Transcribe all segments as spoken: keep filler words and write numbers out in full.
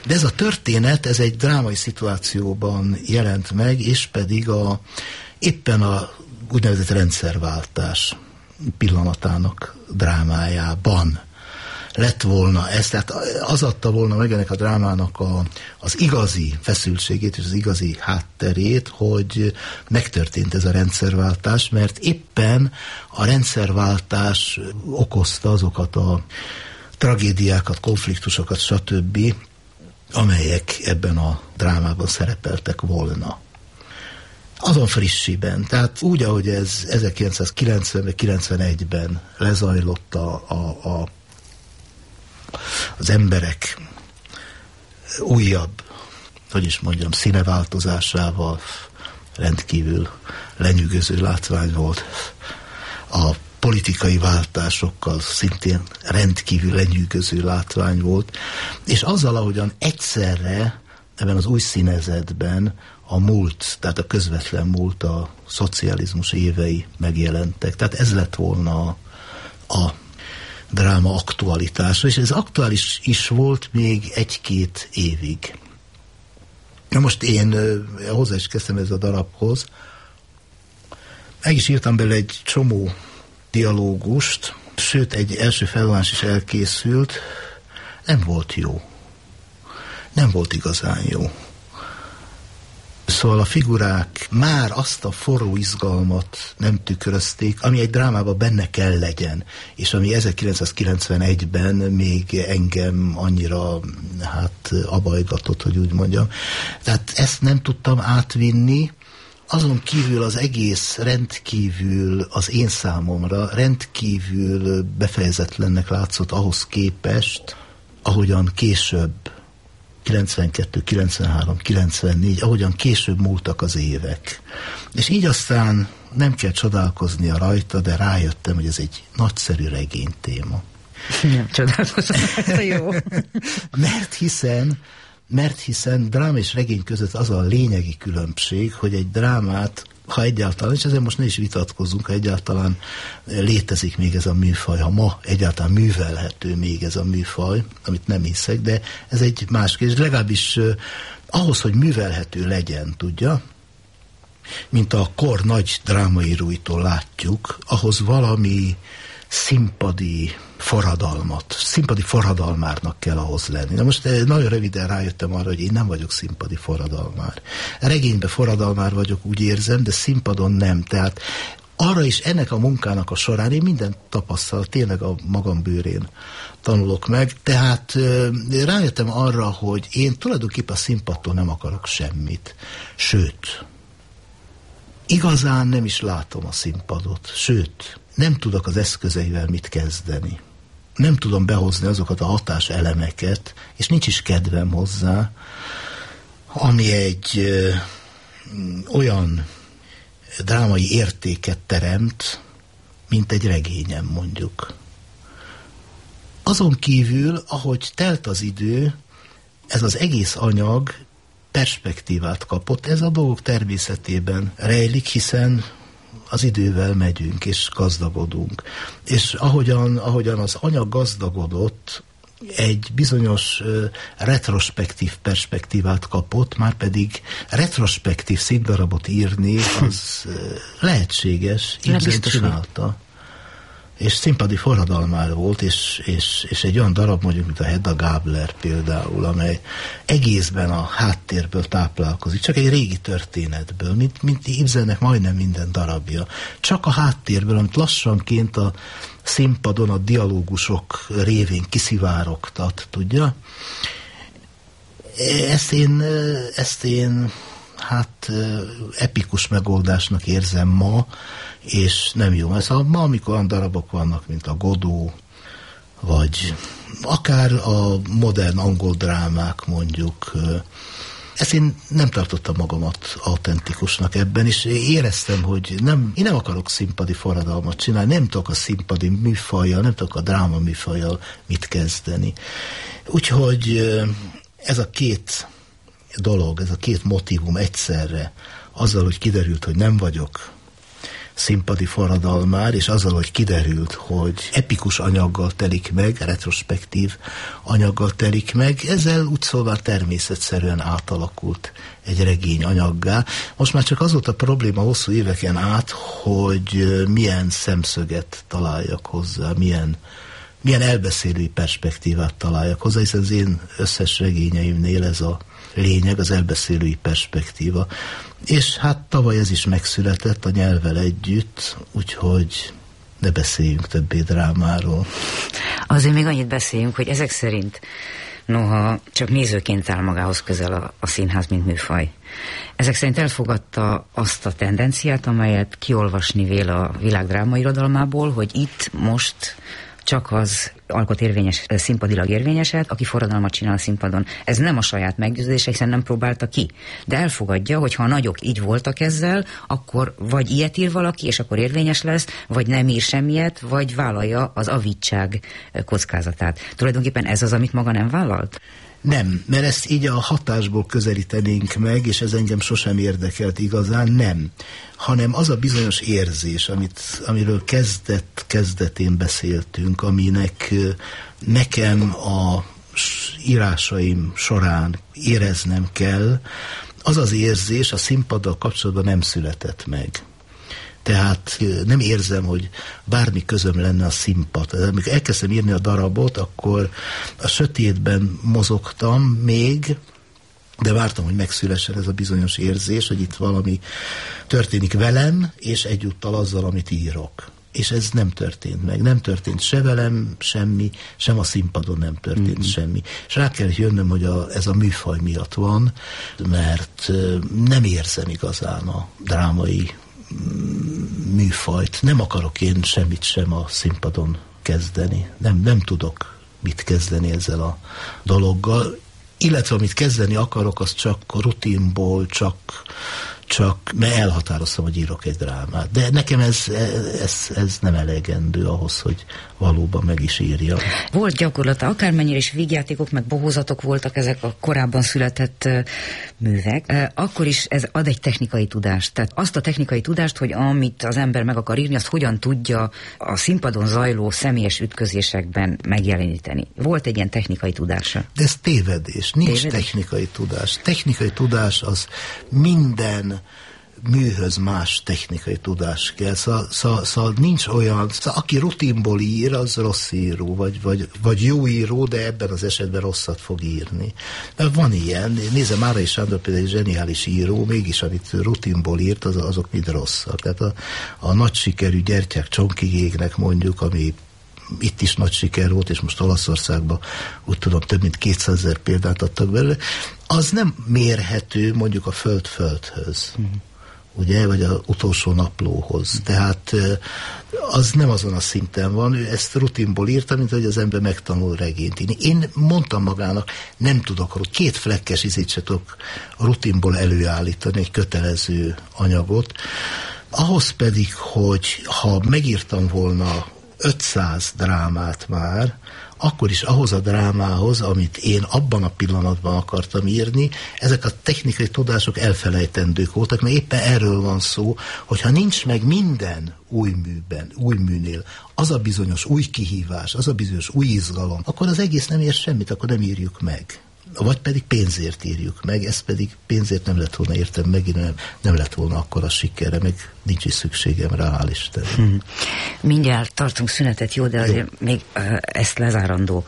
De ez a történet, ez egy drámai szituációban jelent meg, és pedig a, éppen a úgynevezett rendszerváltás pillanatának drámájában lett volna ez, tehát az adta volna meg ennek a drámának a, az igazi feszültségét és az igazi hátterét, hogy megtörtént ez a rendszerváltás, mert éppen a rendszerváltás okozta azokat a tragédiákat, konfliktusokat, stb., amelyek ebben a drámában szerepeltek volna. Azon frissiben, tehát úgy, ahogy ez ezerkilencszázkilencvenben, kilencvenegyben lezajlott a, a, a, az emberek újabb, hogy is mondjam, színeváltozásával, rendkívül lenyűgöző látvány volt. A politikai váltásokkal szintén rendkívül lenyűgöző látvány volt, és azzal, ahogyan egyszerre ebben az új színezetben a múlt, tehát a közvetlen múlt, a szocializmus évei megjelentek. Tehát ez lett volna a, a dráma aktualitása, és ez aktuális is volt még egy-két évig. Na most én hozzá is kezdtem ez a darabhoz, meg is írtam belőle egy csomó dialógust, sőt, egy első felvonás is elkészült, nem volt jó. Nem volt igazán jó. Szóval a figurák már azt a forró izgalmat nem tükrözték, ami egy drámában benne kell legyen, és ami ezerkilencszázkilencvenegyben még engem annyira hát abajgatott, hogy úgy mondjam. Tehát ezt nem tudtam átvinni, azon kívül az egész rendkívül az én számomra rendkívül befejezetlennek látszott ahhoz képest, ahogyan később kilencvenkettő, kilencvenhárom, kilencvennégy, ahogyan később múltak az évek. És így aztán nem kell csodálkoznia rajta, de rájöttem, hogy ez egy nagyszerű regénytéma. Nem csodálkozom, jó. Mert hiszen, mert hiszen dráma és regény között az a lényegi különbség, hogy egy drámát, ha egyáltalán, és ezért most ne is vitatkozzunk, ha egyáltalán létezik még ez a műfaj, ha ma egyáltalán művelhető még ez a műfaj, amit nem hiszek, de ez egy más kérdés. Legalábbis eh, ahhoz, hogy művelhető legyen, tudja, mint a kor nagy drámaíróitól látjuk, ahhoz valami színpadi forradalmat, színpadi forradalmárnak kell ahhoz lenni. Na most nagyon röviden rájöttem arra, hogy én nem vagyok színpadi forradalmár. Regényben forradalmár vagyok, úgy érzem, de színpadon nem. Tehát arra is ennek a munkának a során én mindent tapasztal, tényleg a magam bőrén tanulok meg. Tehát rájöttem arra, hogy én tulajdonképpen a színpadtól nem akarok semmit. Sőt, igazán nem is látom a színpadot. Sőt, nem tudok az eszközeivel mit kezdeni. Nem tudom behozni azokat a hatáselemeket, és nincs is kedvem hozzá, ami egy ö, olyan drámai értéket teremt, mint egy regényem, mondjuk. Azon kívül, ahogy telt az idő, ez az egész anyag perspektívát kapott. Ez a dolgok természetében rejlik, hiszen az idővel megyünk, és gazdagodunk. És ahogyan, ahogyan az anyag gazdagodott, egy bizonyos uh, retrospektív perspektívát kapott, már pedig retrospektív színdarabot írni, az uh, lehetséges, Ibsen csinálta. És színpadi forradalmár volt, és, és, és egy olyan darab, mondjuk, mint a Hedda Gabler például, amely egészben a háttérből táplálkozik, csak egy régi történetből, mint, mint Ibsennek majdnem minden darabja. Csak a háttérből, amit lassanként a színpadon a dialógusok révén kiszivárogtat, tudja? Ezt én, ezt én hát epikus megoldásnak érzem ma, és nem jó. Ez a, ma, amikor olyan darabok vannak, mint a Godot, vagy akár a modern angol drámák, mondjuk, ezt én nem tartottam magamat autentikusnak ebben, és éreztem, hogy nem, én nem akarok színpadi forradalmat csinálni, nem tudok a színpadi műfajjal, nem tudok a dráma műfajjal mit kezdeni. Úgyhogy ez a két dolog, ez a két motívum egyszerre, azzal, hogy kiderült, hogy nem vagyok színpadi forradalmár, és azzal, hogy kiderült, hogy epikus anyaggal telik meg, retrospektív anyaggal telik meg, ezzel úgy szóval természetszerűen átalakult egy regény anyaggá. Most már csak az volt a probléma hosszú éveken át, hogy milyen szemszöget találjak hozzá, milyen, milyen elbeszélői perspektívát találjak hozzá, hiszen az én összes regényeimnél ez a lényeg, az elbeszélői perspektíva. És hát tavaly ez is megszületett a nyelvvel együtt, úgyhogy ne beszéljünk többé drámáról. Azért még annyit beszéljünk, hogy ezek szerint noha csak nézőként áll magához közel a, a színház, mint műfaj. Ezek szerint elfogadta azt a tendenciát, amelyet kiolvasni vél a világ drámairodalmából, hogy itt most csak az alkot érvényes, színpadilag érvényeset, aki forradalmat csinál a színpadon. Ez nem a saját meggyőződése, hiszen nem próbálta ki. De elfogadja, hogy ha a nagyok így voltak ezzel, akkor vagy ilyet ír valaki, és akkor érvényes lesz, vagy nem ír semmiet, vagy vállalja az avítság kockázatát. Tulajdonképpen ez az, amit maga nem vállalt? Nem, mert ezt így a hatásból közelítenénk meg, és ez engem sosem érdekelt igazán, nem. Hanem az a bizonyos érzés, amit, amiről kezdet, kezdetén beszéltünk, aminek nekem a írásaim során éreznem kell, az az érzés a színpaddal kapcsolatban nem született meg. Tehát nem érzem, hogy bármi közöm lenne a színpad. Amikor elkezdtem írni a darabot, akkor a sötétben mozogtam még, de vártam, hogy megszülessen ez a bizonyos érzés, hogy itt valami történik velem, és egyúttal azzal, amit írok. És ez nem történt meg. Nem történt se velem semmi, sem a színpadon nem történt mm-hmm. semmi. És rá kell jönnöm, hogy a, ez a műfaj miatt van, mert nem érzem igazán a drámai műfajt. Nem akarok én semmit sem a színpadon kezdeni. Nem, nem tudok mit kezdeni ezzel a dologgal. Illetve amit kezdeni akarok, az csak rutinból, csak, csak mert elhatároztam, hogy írok egy drámát. De nekem ez, ez, ez nem elegendő ahhoz, hogy valóban meg is írja. Volt gyakorlata, akármennyire is vígjátékok, meg bohózatok voltak ezek a korábban született uh, művek, uh, akkor is ez ad egy technikai tudást. Tehát azt a technikai tudást, hogy amit az ember meg akar írni, azt hogyan tudja a színpadon zajló személyes ütközésekben megjeleníteni. Volt egy ilyen technikai tudása. De ez tévedés. Nincs tévedés? Technikai tudás. Technikai tudás az minden műhöz más technikai tudás kell. Szóval, szóval, szóval nincs olyan, szóval aki rutinból ír, az rossz író, vagy, vagy, vagy jó író, de ebben az esetben rosszat fog írni. De van ilyen, nézze, Márai Sándor például egy zseniális író, mégis amit rutinból írt, az, azok mind rosszak. Tehát a, a nagy sikerű Gyertyák Csonkigéknek mondjuk, ami itt is nagy siker volt, és most Olaszországban úgy tudom, több mint kétszázezer példát adtak belőle, az nem mérhető mondjuk a föld-földhöz. Mm. Ugye, vagy az utolsó naplóhoz. Tehát az nem azon a szinten van, ő ezt rutinból írta, mint hogy az ember megtanul regényt írni. Én mondtam magának, nem tudok, két flekkes izét se tudok rutinból előállítani, egy kötelező anyagot. Ahhoz pedig, hogy ha megírtam volna ötszáz drámát már, akkor is ahhoz a drámához, amit én abban a pillanatban akartam írni, ezek a technikai tudások elfelejtendők voltak, mert éppen erről van szó, hogyha nincs meg minden új műben, új műnél, az a bizonyos új kihívás, az a bizonyos új izgalom, akkor az egész nem ér semmit, akkor nem írjuk meg. Vagy pedig pénzért írjuk meg, ez pedig pénzért nem lett volna értem megint, nem, nem lett volna akkor a sikerre, meg nincs is szükségem rá, hál' Isten. Hmm. Mindjárt tartunk szünetet, jó, de azért jó. Még uh, ezt lezárandó.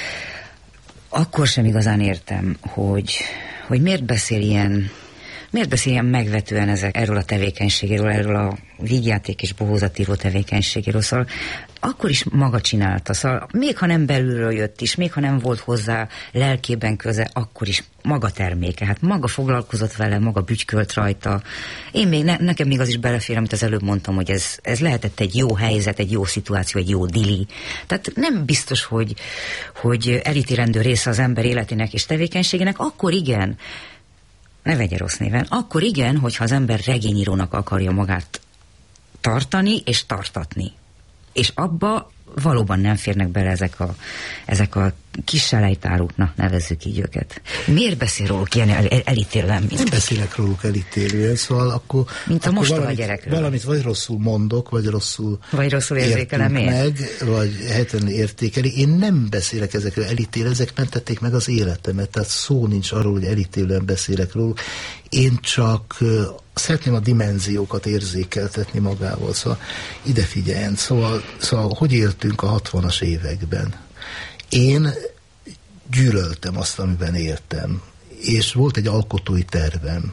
Akkor sem igazán értem, hogy, hogy miért beszél ilyen, miért beszél ilyen megvetően ezek, erről a tevékenységéről, erről a vígjáték és bohózatíró tevékenységéről, szóval akkor is maga csinálta, szóval még ha nem belülről jött is, még ha nem volt hozzá lelkében köze, akkor is maga terméke, hát maga foglalkozott vele, maga bütykölt rajta. Én még, ne, nekem még az is belefér, amit az előbb mondtam, hogy ez, ez lehetett egy jó helyzet, egy jó szituáció, egy jó dili. Tehát nem biztos, hogy, hogy elítélendő része az ember életének és tevékenységének, akkor igen, ne vegye rossz néven, akkor igen, hogyha az ember regényírónak akarja magát tartani és tartatni. És abba valóban nem férnek bele ezek a, ezek a kis selejtáruknak nevezzük így őket. Miért beszél róluk ilyen el, el, elítélően? Nem beszélek róluk elítélően, szóval akkor, mint a akkor mostoha valamit, gyerekről. Valamit vagy rosszul mondok, vagy rosszul, vagy rosszul érzékelem meg, vagy helytelenül értékeli. Én nem beszélek ezekről elítélő, ezek mentették meg az életemet, tehát szó nincs arról, hogy elítélően beszélek róluk. Én csak szeretném a dimenziókat érzékeltetni magával, szóval ide figyeljen, szóval, szóval hogy éltünk a hatvanas években. Én gyűlöltem azt, amiben éltem, és volt egy alkotói tervem.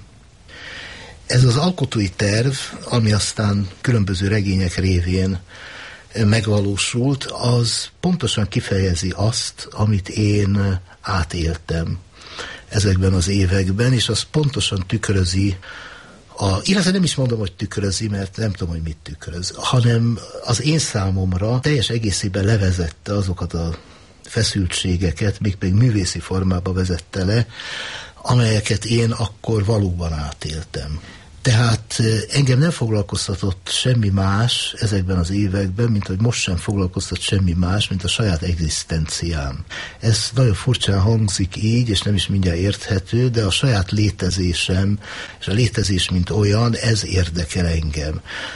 Ez az alkotói terv, ami aztán különböző regények révén megvalósult, az pontosan kifejezi azt, amit én átéltem ezekben az években, és az pontosan tükrözi, a, illetve nem is mondom, hogy tükrözi, mert nem tudom, hogy mit tükröz, hanem az én számomra teljes egészében levezette azokat a feszültségeket, még még művészi formába vezette le, amelyeket én akkor valóban átéltem. Tehát engem nem foglalkoztatott semmi más ezekben az években, mint hogy most sem foglalkoztat semmi más, mint a saját egzisztenciám. Ez nagyon furcsán hangzik így, és nem is mindjárt érthető, de a saját létezésem, és a létezés mint olyan, ez érdekel engem.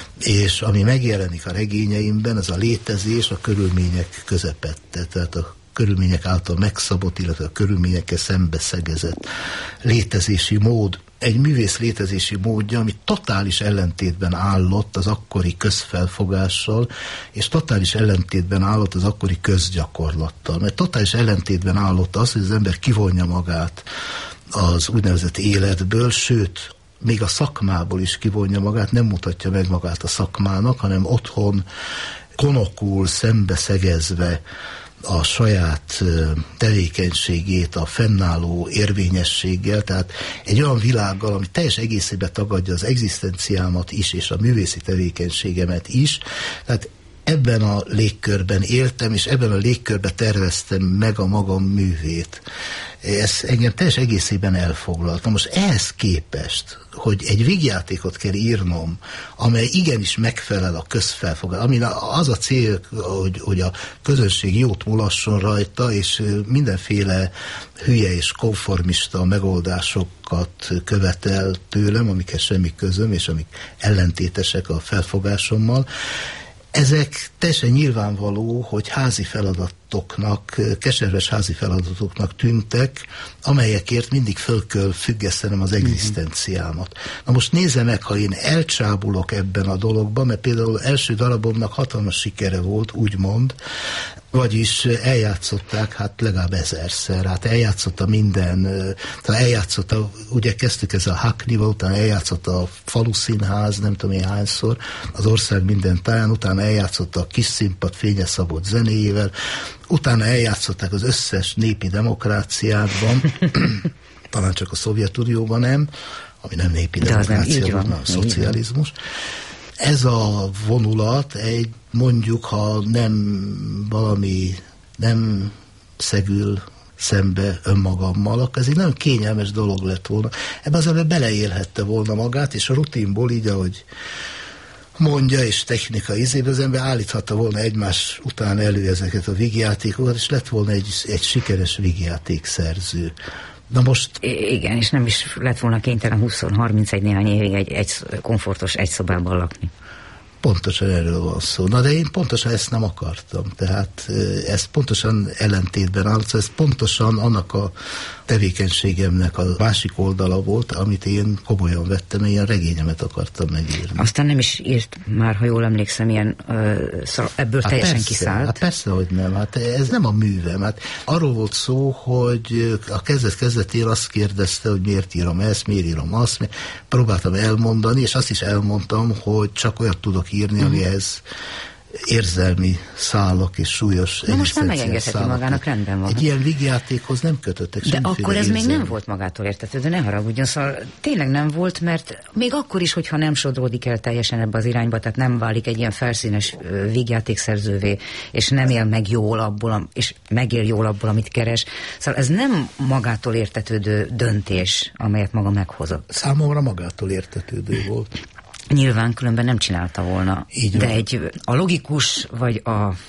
És ami megjelenik a regényeimben, az a létezés a körülmények közepette, tehát a körülmények által megszabott, illetve a körülményekkel szembeszegezett létezési mód. Egy művész létezési módja, ami totális ellentétben állott az akkori közfelfogással, és totális ellentétben állott az akkori közgyakorlattal. Mert totális ellentétben állott az, hogy az ember kivonja magát az úgynevezett életből, sőt, még a szakmából is kivonja magát, nem mutatja meg magát a szakmának, hanem otthon konokul, szembeszegezve a saját tevékenységét a fennálló érvényességgel, tehát egy olyan világgal, ami teljes egészében tagadja az egzisztenciámat is, és a művészi tevékenységemet is. Tehát ebben a légkörben éltem, és ebben a légkörben terveztem meg a magam művét. Ez engem teljes egészében elfoglalt. Na most ehhez képest, hogy egy vígjátékot kell írnom, amely igenis megfelel a közfelfogás, ami az a cél, hogy, hogy a közönség jót mulasson rajta, és mindenféle hülye és konformista megoldásokat követel tőlem, amikhez semmi közöm, és amik ellentétesek a felfogásommal. Ezek teljesen nyilvánvaló, hogy házi feladatoknak, keserves házi feladatoknak tűntek, amelyekért mindig föl kell függesztenem az egzisztenciámat. Na most nézze meg, ha én elcsábulok ebben a dologban, mert például első darabomnak hatalmas sikere volt, úgymond, vagyis eljátszották, hát legalább ezerszer, hát eljátszotta minden, tehát eljátszotta, ugye kezdtük ez a Hackneyval, utána eljátszotta a faluszínház, nem tudom én hányszor, az ország minden táján, utána eljátszotta a kis színpad fényes szabott zenéjével, utána eljátszották az összes népi demokráciákban, talán csak a Szovjetunióban nem, ami nem népi demokrácia, hanem a szocializmus. Ez a vonulat egy, mondjuk, ha nem valami nem szegül szembe önmagammal, akkor ez egy nagyon kényelmes dolog lett volna. Ebben az ember beleélhette volna magát, és a rutinból így, ahogy mondja, és technika izében az ember állíthatta volna egymás után elő ezeket a vígjátékokat, és lett volna egy, egy sikeres vígjátékszerző. Na most... Igen, és nem is lett volna kénytelen húsz-harminc néhány évig egy, egy komfortos egy szobában lakni. Pontosan erről van szó. Na de én pontosan ezt nem akartam. Tehát ez pontosan ellentétben áll. Ez pontosan annak a tevékenységemnek a másik oldala volt, amit én komolyan vettem, ilyen regényemet akartam megírni. Aztán nem is írt már, ha jól emlékszem, ilyen ö, szor, ebből hát teljesen persze, kiszállt. Hát persze, hogy nem. Hát ez nem a művem. Hát arról volt szó, hogy a kezdet-kezdetén azt kérdezte, hogy miért írom ezt, miért írom azt. Miért... Próbáltam elmondani, és azt is elmondtam, hogy csak olyat tudok írni, mm. amihez érzelmi szálak és súlyos Na most már megengedheti magának, rendben van. Egy ilyen vígjátékhoz nem kötöttek semmiféle. De akkor ez érzelmi. még nem volt magától értetődő, ne haragudjon, szóval tényleg nem volt, mert még akkor is, hogyha nem sodródik el teljesen ebbe az irányba, tehát nem válik egy ilyen felszínes vígjátékszerzővé, és nem él meg jól abból, és megél jól abból, amit keres. Szóval ez nem magától értetődő döntés, amelyet maga meghozott. Számomra magától értetődő volt. Nyilván különben nem csinálta volna. Így de van. egy a logikus, vagy a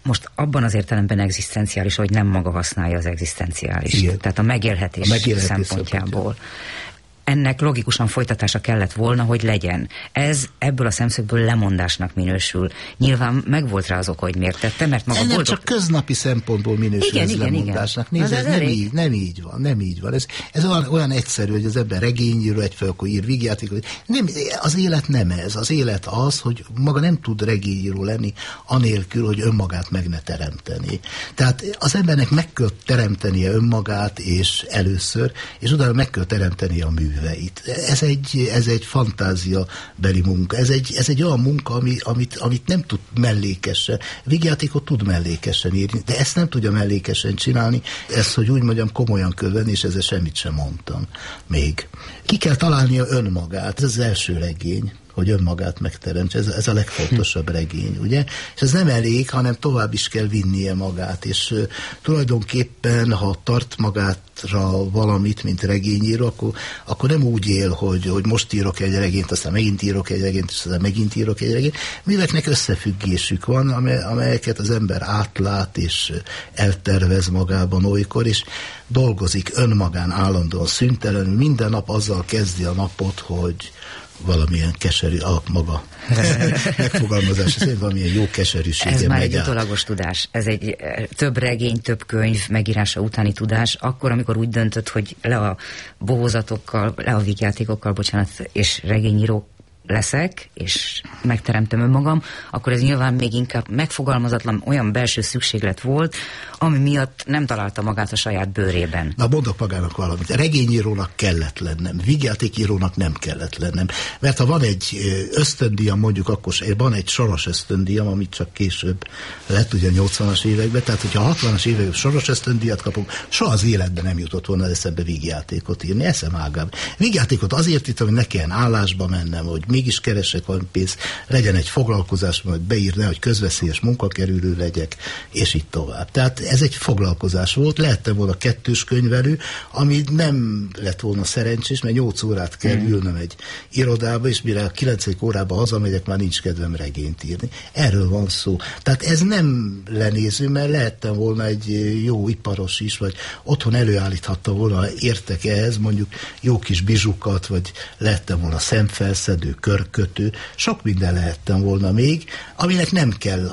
most abban az értelemben egzisztenciális, hogy nem maga használja az egzisztenciális. Tehát a megélhetés, a megélhetés szempontjából. szempontjából. Ennek logikusan folytatása kellett volna, hogy legyen. Ez ebből a szemszögből lemondásnak minősül. Nyilván megvolt rá az oka, hogy miért tette, mert maga nem boldog... csak köznapi szempontból minősül igen, ez igen, lemondásnak. Igen. Nézd, ez nem így, nem így van, nem így van. Ez, ez olyan, olyan egyszerű, hogy az ember regényíró, egyfelől akkor ír vígjátékot. Nem, az élet nem ez. Az élet az, hogy maga nem tud regényíró lenni, anélkül, hogy önmagát meg ne teremteni. Tehát az embernek meg kell teremtenie önmagát, és először, és utána meg kell teremtenie a mű. Ez egy, ez egy fantáziabeli munka. Ez egy, ez egy olyan munka, ami, amit, amit nem tud mellékesen. Vígjátékot tud mellékesen írni, de ezt nem tudja mellékesen csinálni. Ezt, hogy úgy mondjam, komolyan kell venni, és ezzel semmit sem mondtam még. Ki kell találnia önmagát. Ez az első regény, hogy önmagát megteremtse. Ez, ez a legfontosabb regény, ugye? És ez nem elég, hanem tovább is kell vinnie magát, és uh, tulajdonképpen, ha tart magátra valamit, mint regényíró, akkor, akkor nem úgy él, hogy, hogy most írok egy regényt, aztán megint írok egy regényt, és aztán megint írok egy regényt. Műveknek összefüggésük van, amely, amelyeket az ember átlát, és eltervez magában olykor, és dolgozik önmagán állandóan, szüntelenül, minden nap azzal kezdi a napot, hogy valamilyen keserű, a maga megfogalmazás, ez valamilyen jó keserűsége. Ez már egy utólagos tudás. Ez egy több regény, több könyv megírása utáni tudás. Akkor, amikor úgy döntött, hogy le a bohózatokkal, le a vígjátékokkal, bocsánat, és regényíró leszek, és megteremtem önmagam, akkor ez nyilván még inkább megfogalmazatlan olyan belső szükséglet volt, ami miatt nem találta magát a saját bőrében. Na, mondok magának valamit. Regényírónak kellett lennem, vígjátékírónak nem kellett lennem. Mert ha van egy ösztöndíjam, mondjuk akkor van egy soros ösztöndíjam, amit csak később lett ugye nyolcvanas években, tehát hogyha hatvanas években soros ösztöndíjat kapunk, soha az életben nem jutott volna eszembe vígjátékot írni, eszem ágában. Vígjátékot azért írtam, hogy ne kelljen állásba mennem, hogy mégis keresek valami pénzt, legyen egy foglalkozás, majd beírni, hogy közveszélyes munkakerülő legyek, és így tovább. Tehát ez egy foglalkozás volt, lehettem volna kettős könyvelő, ami nem lett volna szerencsés, mert nyolc órát kell mm. ülnöm egy irodába, és mire a kilencedik órában hazamegyek, már nincs kedvem regényt írni. Erről van szó. Tehát ez nem lenéző, mert lehettem volna egy jó iparos is, vagy otthon előállíthatta volna, értek ehhez, mondjuk jó kis bizsukat, vagy lehettem volna szemfelszedő, körkötő, sok minden lehettem volna még, aminek nem kell,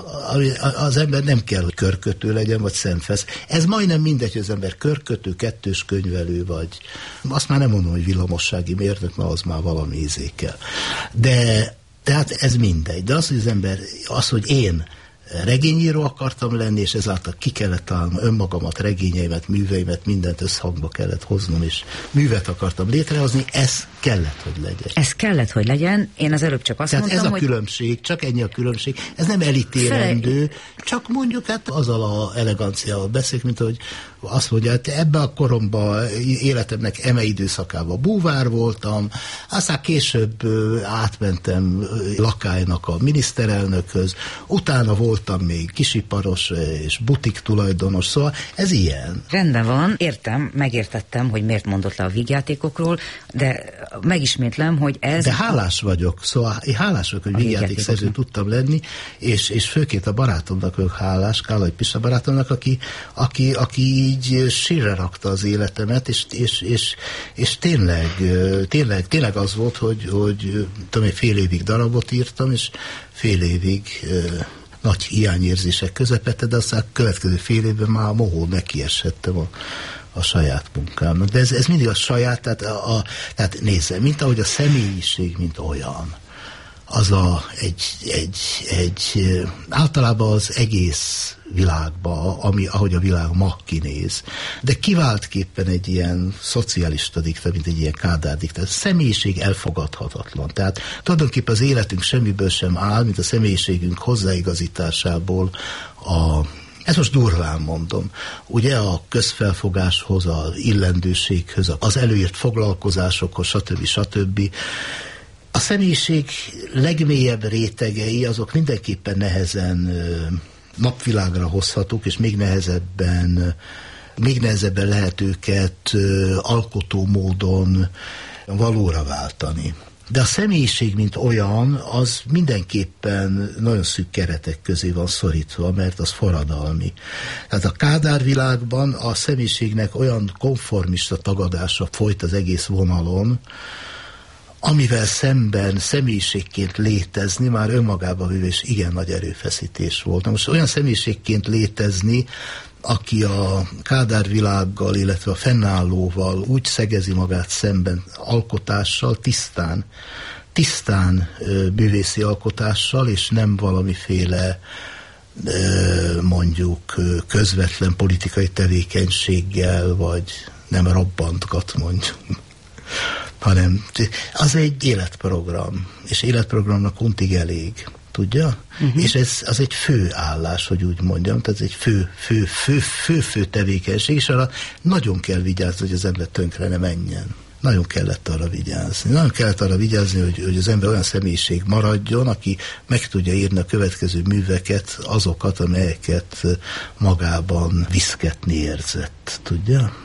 az ember nem kell, hogy körkötő legyen, vagy szemfesz. Ez majdnem mindegy, hogy az ember körkötő, kettős könyvelő, vagy azt már nem mondom, hogy villamossági mérnök, mert az már valami ízé kell. De tehát ez mindegy. De az, hogy az ember, az, hogy én regényíró akartam lenni, és ezáltal ki kellett találnom önmagamat, regényeimet, műveimet, mindent összhangba kellett hoznom, és művet akartam létrehozni, ez kellett, hogy legyen. Ez kellett, hogy legyen. Én az előbb csak azt Tehát mondtam, ez a hogy... különbség, csak ennyi a különbség. Ez nem elítélendő, Fele... csak mondjuk hát azzal a eleganciával beszél, mint hogy azt mondja, hát ebben a koromban, életemnek eme időszakában búvár voltam, aztán később átmentem lakálynak a miniszterelnökhöz, utána voltam még kisiparos és butik tulajdonos, szóval ez ilyen. Rendben van, értem, megértettem, hogy miért mondott le a vígjátékokról, de megismétlem, hogy ez... De hálás vagyok, szóval én hálás vagyok, hogy vígjátékszerző tudtam lenni, és, és főként a barátomnak vagyok hálás, Kállai Pista barátomnak, aki, aki, aki így sírre rakta az életemet, és, és, és, és tényleg, tényleg, tényleg az volt, hogy, hogy tudom, fél évig darabot írtam, és fél évig nagy hiányérzések közepette, de aztán a következő fél évben már mohó nekiesettem a, a saját munkámnak. De ez, ez mindig a saját, tehát, a, a, tehát nézze, mint ahogy a személyiség, mint olyan, az a, egy, egy, egy, általában az egész világban, ami, ahogy a világ ma kinéz, de kiváltképpen egy ilyen szocialista diktatúra, mint egy ilyen Kádár diktatúra. A személyiség elfogadhatatlan. Tehát tulajdonképpen az életünk semmiből sem áll, mint a személyiségünk hozzáigazításából a ezt most durván mondom. Ugye a közfelfogáshoz, az illendőséghez, az előírt foglalkozásokhoz, stb. stb. A személyiség legmélyebb rétegei, azok mindenképpen nehezen napvilágra hozhatók, és még nehezebben, még nehezebben lehet őket alkotó módon valóra váltani. De a személyiség, mint olyan, az mindenképpen nagyon szűk keretek közé van szorítva, mert az forradalmi. Tehát a Kádár világban a személyiségnek olyan konformista tagadása folyt az egész vonalon, amivel szemben személyiségként létezni már önmagában véve is igen nagy erőfeszítés volt. Na most olyan személyiségként létezni, aki a Kádár világgal, illetve a fennállóval úgy szegezi magát szemben alkotással, tisztán, tisztán művészi alkotással, és nem valamiféle mondjuk közvetlen politikai tevékenységgel, vagy nem robbantgat mondjuk, hanem az egy életprogram, és életprogramnak untig elég. Tudja? Uh-huh. És ez az egy fő állás, hogy úgy mondjam, tehát egy fő, fő, fő, fő, fő tevékenység, és arra nagyon kell vigyázni, hogy az ember tönkre ne menjen. Nagyon kellett arra vigyázni. Nagyon kellett arra vigyázni, hogy, hogy az ember olyan személyiség maradjon, aki meg tudja írni a következő műveket, azokat, amelyeket magában viszketni érzett. Tudja?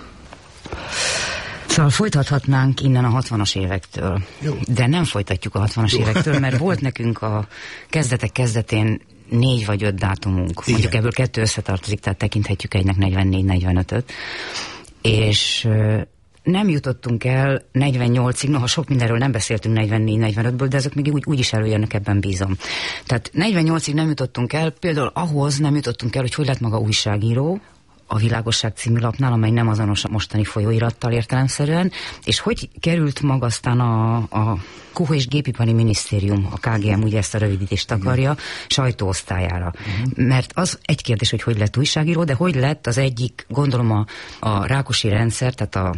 Szóval folytathatnánk innen a hatvanas évektől. Jó. De nem folytatjuk a hatvanas Jó. évektől, mert volt nekünk a kezdetek kezdetén négy vagy öt dátumunk. Igen. Mondjuk ebből kettő összetartozik, tehát tekinthetjük egynek negyvennégy negyvenötöt. És nem jutottunk el negyvennyolcig, noha sok mindenről nem beszéltünk negyvennégy negyvenötből, de ezek még úgy, úgy is előjönnek, ebben bízom. Tehát negyvennyolcig nem jutottunk el, például ahhoz nem jutottunk el, hogy hogy lett maga újságíró, a Világosság című lapnál, amely nem azonos a mostani folyóirattal értelemszerűen, és hogy került maga aztán a, a Kuha és Gépipari Minisztérium, a ká gé em, ugye ezt a rövidítést akarja, uh-huh. sajtóosztályára. Uh-huh. Mert az egy kérdés, hogy hogy lett újságíró, de hogy lett az egyik, gondolom a, a Rákosi rendszer, tehát a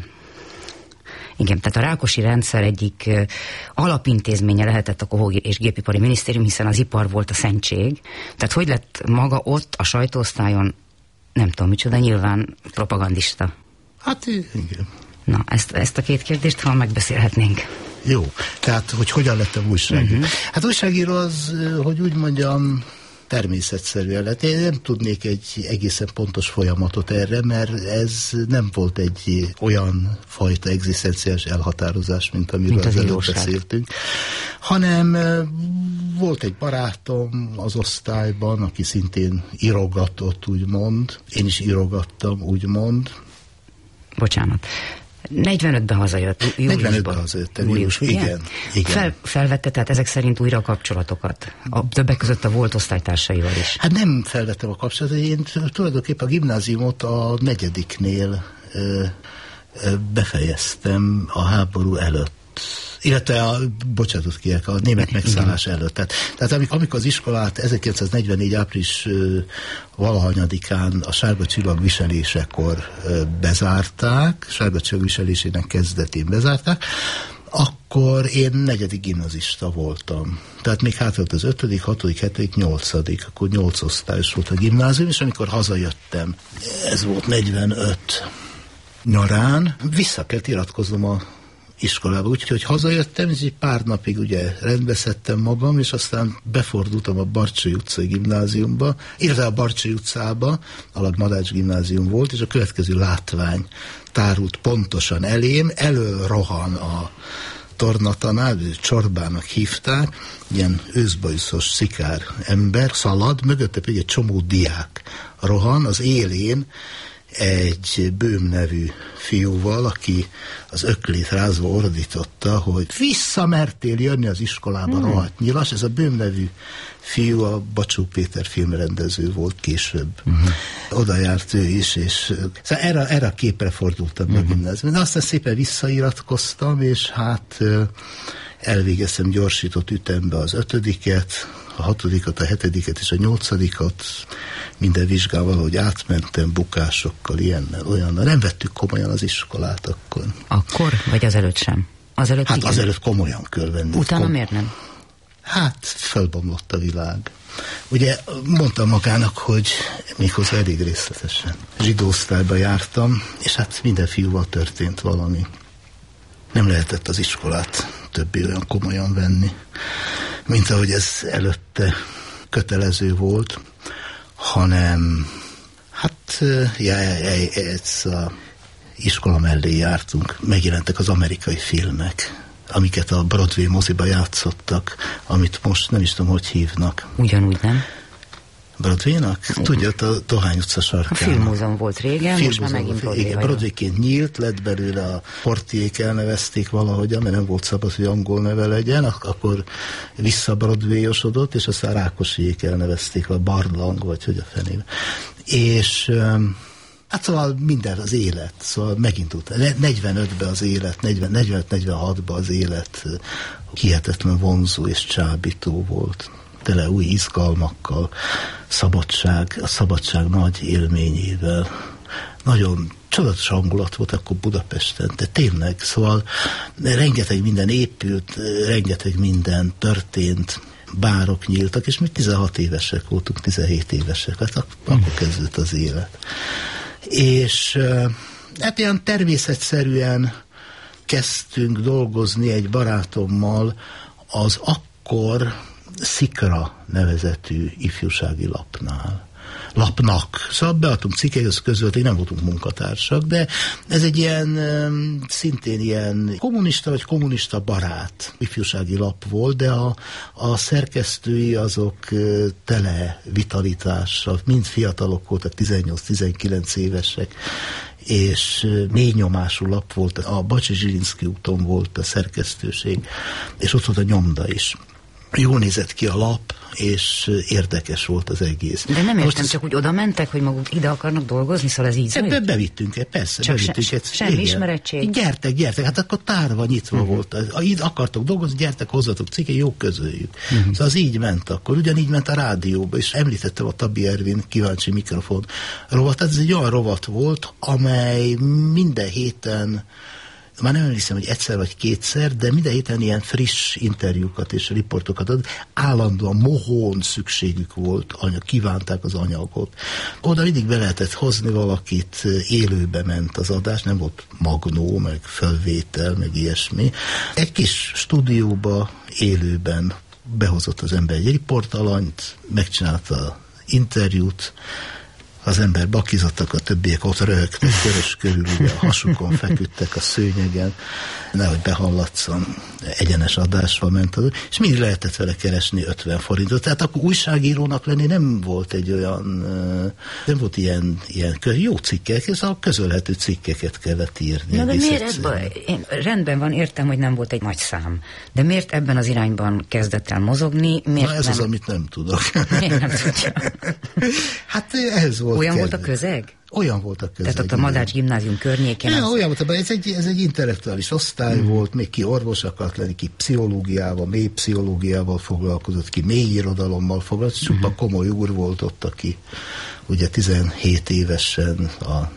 Igen, tehát a Rákosi rendszer egyik uh, alapintézménye lehetett a Kuha és Gépipari Minisztérium, hiszen az ipar volt a szentség. Tehát hogy lett maga ott a sajtóosztályon, nem tudom micsoda, nyilván propagandista. Hát igen. Na, ezt, ezt a két kérdést, ha megbeszélhetnénk. Jó, tehát, hogy hogyan lettem újságíró. Uh-huh. Hát újságíró az, hogy úgy mondjam, természetszerűen lett. Én nem tudnék egy egészen pontos folyamatot erre, mert ez nem volt egy olyan fajta egzisztenciális elhatározás, mint amiről mint az előbb beszéltünk, hanem volt egy barátom az osztályban, aki szintén írogatott, úgymond. Én is írogattam, úgymond. Bocsánat. negyvenötben hazajött. negyvenötben hazajöttem. Július, igen. igen. Fel, felvette, tehát ezek szerint újra a kapcsolatokat. A többek között a volt osztálytársaival is. Hát nem felvettem a kapcsolatot. Én tulajdonképpen a gimnáziumot a negyediknél ö, ö, befejeztem a háború előtt. Illetve a, bocsánatot kérek, a német megszállás előtt. Tehát, tehát amikor, amikor az iskolát ezerkilencszáznegyvennégy április ö, valahanyadikán a sárga csillag viselésekor ö, bezárták, sárga csillag viselésének kezdetén bezárták, akkor én negyedik gimnazista voltam. Tehát még hát volt az ötödik, hatodik, hetedik, nyolcadik, akkor nyolc osztályos volt a gimnázium, és amikor hazajöttem, ez volt negyvenöt nyarán, vissza kellett iratkoznom a iskolába. Úgyhogy hazajöttem, és egy pár napig ugye rendbeszedtem magam, és aztán befordultam a Barcsay utcai gimnáziumba, illetve a Barcsay utcába, alatt Madács gimnázium volt, és a következő látvány tárult pontosan elém, elől rohan a tornatanár, Csorbának hívták, ilyen őszbajuszos szikár ember, szalad, mögötte pedig egy csomó diák rohan, az élén egy Böhm nevű fiúval, aki az öklét rázva ordította, hogy visszamertél jönni az iskolába, hmm. rohadt nyilas. Ez a Böhm nevű fiú a Bacsó Péter filmrendező volt később. Hmm. Oda járt ő is, és szóval erre, erre a képre fordultam hmm. megint. De aztán szépen visszairatkoztam, és hát elvégeztem gyorsított ütembe az ötödiket, a hatodikat, a hetediket és a nyolcadikat, minden vizsgán valahogy átmentem bukásokkal, ilyennel, olyannal. Nem vettük komolyan az iskolát akkor. Akkor? Vagy azelőtt sem? Azelőtt hát igen? Azelőtt komolyan kell venni. Utána Kom- miért nem? Hát felbomlott a világ. Ugye mondtam magának, hogy méghozzá elég részletesen. Zsidó osztályba jártam, és hát minden fiúval történt valami. Nem lehetett az iskolát többé olyan komolyan venni, mint ahogy ez előtte kötelező volt, hanem hát ez a iskola mellé jártunk, megjelentek az amerikai filmek. amiket a Broadway moziba játszottak, amit most nem is tudom, hogy hívnak. Ugyanúgy, nem? Broadway-nak? Tudja, a Dohány utca sarkán. A Filmmúzeum volt régen, Filmmúzeum most már megint Broadway. Igen, Broadwayként nyílt, lett belőle a portiék elnevezték valahogyan, mert nem volt szabad, hogy angol neve legyen, akkor vissza Broadway-osodott, és aztán Rákosiék elnevezték, a Barlang, vagy hogy a fenébe. És hát szóval minden az élet, szóval megint utána, negyvenötben az élet, negyvenöt negyvenhatban az élet hihetetlen vonzó és csábító volt. Tele új izgalmakkal, szabadság, a szabadság nagy élményével. Nagyon csodatos hangulat volt akkor Budapesten, de tényleg, szóval rengeteg minden épült, rengeteg minden történt, bárok nyíltak, és mi tizenhat évesek voltunk, tizenhét évesek, hát ak- akkor kezdődött az élet. És hát ilyen természetszerűen kezdtünk dolgozni egy barátommal az akkor Szikra nevezetű ifjúsági lapnál. Lapnak. Szóval beadtunk cikkeket, között, nem voltunk munkatársak, de ez egy ilyen, szintén ilyen kommunista vagy kommunista barát ifjúsági lap volt, de a, a szerkesztői azok tele vitalitással, mind fiatalok voltak, tizennyolc-tizenkilenc évesek, és mély nyomású lap volt, a Bacsi-Zsilinszky úton volt a szerkesztőség, és ott volt a nyomda is. Jól nézett ki a lap, és érdekes volt az egész. De nem értem, ez... csak úgy oda mentek, hogy maguk ide akarnak dolgozni, szóval ez így zajlik? Be, bevittünk -e, persze. Csak bevittünk se, egy, semmi igen. ismerettség. Gyertek, gyertek, hát akkor tárva nyitva uh-huh. volt. Így akartok dolgozni, gyertek, hozzatok cikket, jó közöljük. Uh-huh. Szóval az így ment akkor. Ugyanígy ment a rádióba, és említettem a Tabi Ervin kíváncsi mikrofon rovat. Tehát ez egy olyan rovat volt, amely minden héten, már nem emlékszem, hogy egyszer vagy kétszer, de minden héten ilyen friss interjúkat és riportokat ad. Állandóan mohón szükségük volt, anyag, kívánták az anyagot. Oda mindig be lehetett hozni valakit, élőbe ment az adás, nem volt magnó, meg fölvétel, meg ilyesmi. Egy kis stúdióba, élőben behozott az ember egy riportalanyt, megcsinálta interjút, az ember bakizottak, a többiek ott röhögtek, körös körül, ugye a hasukon feküdtek a szőnyegen, nehogy behallatszon, egyenes adásra ment az, és mindig lehetett vele keresni ötven forintot. Tehát akkor újságírónak lenni nem volt egy olyan, nem volt ilyen, ilyen jó cikkek, ez a közölhető cikkeket kellett írni. Na, de miért ebben, én, rendben van, értem, hogy nem volt egy nagy szám, de miért ebben az irányban kezdett el mozogni? Miért Na ez nem... az, amit nem tudok. Miért nem tudja? Hát ez volt. Olyan kedves. volt a közeg? Olyan volt a közeg. Tehát ott a Madács gimnázium környékén. Ja, az... olyan volt, ez egy, ez egy intellektuális osztály mm. volt, még ki orvos akart lenni, ki pszichológiával, mély pszichológiával foglalkozott, ki mély irodalommal foglalkozott, mm. csupa komoly úr volt ott, aki ugye tizenhét évesen a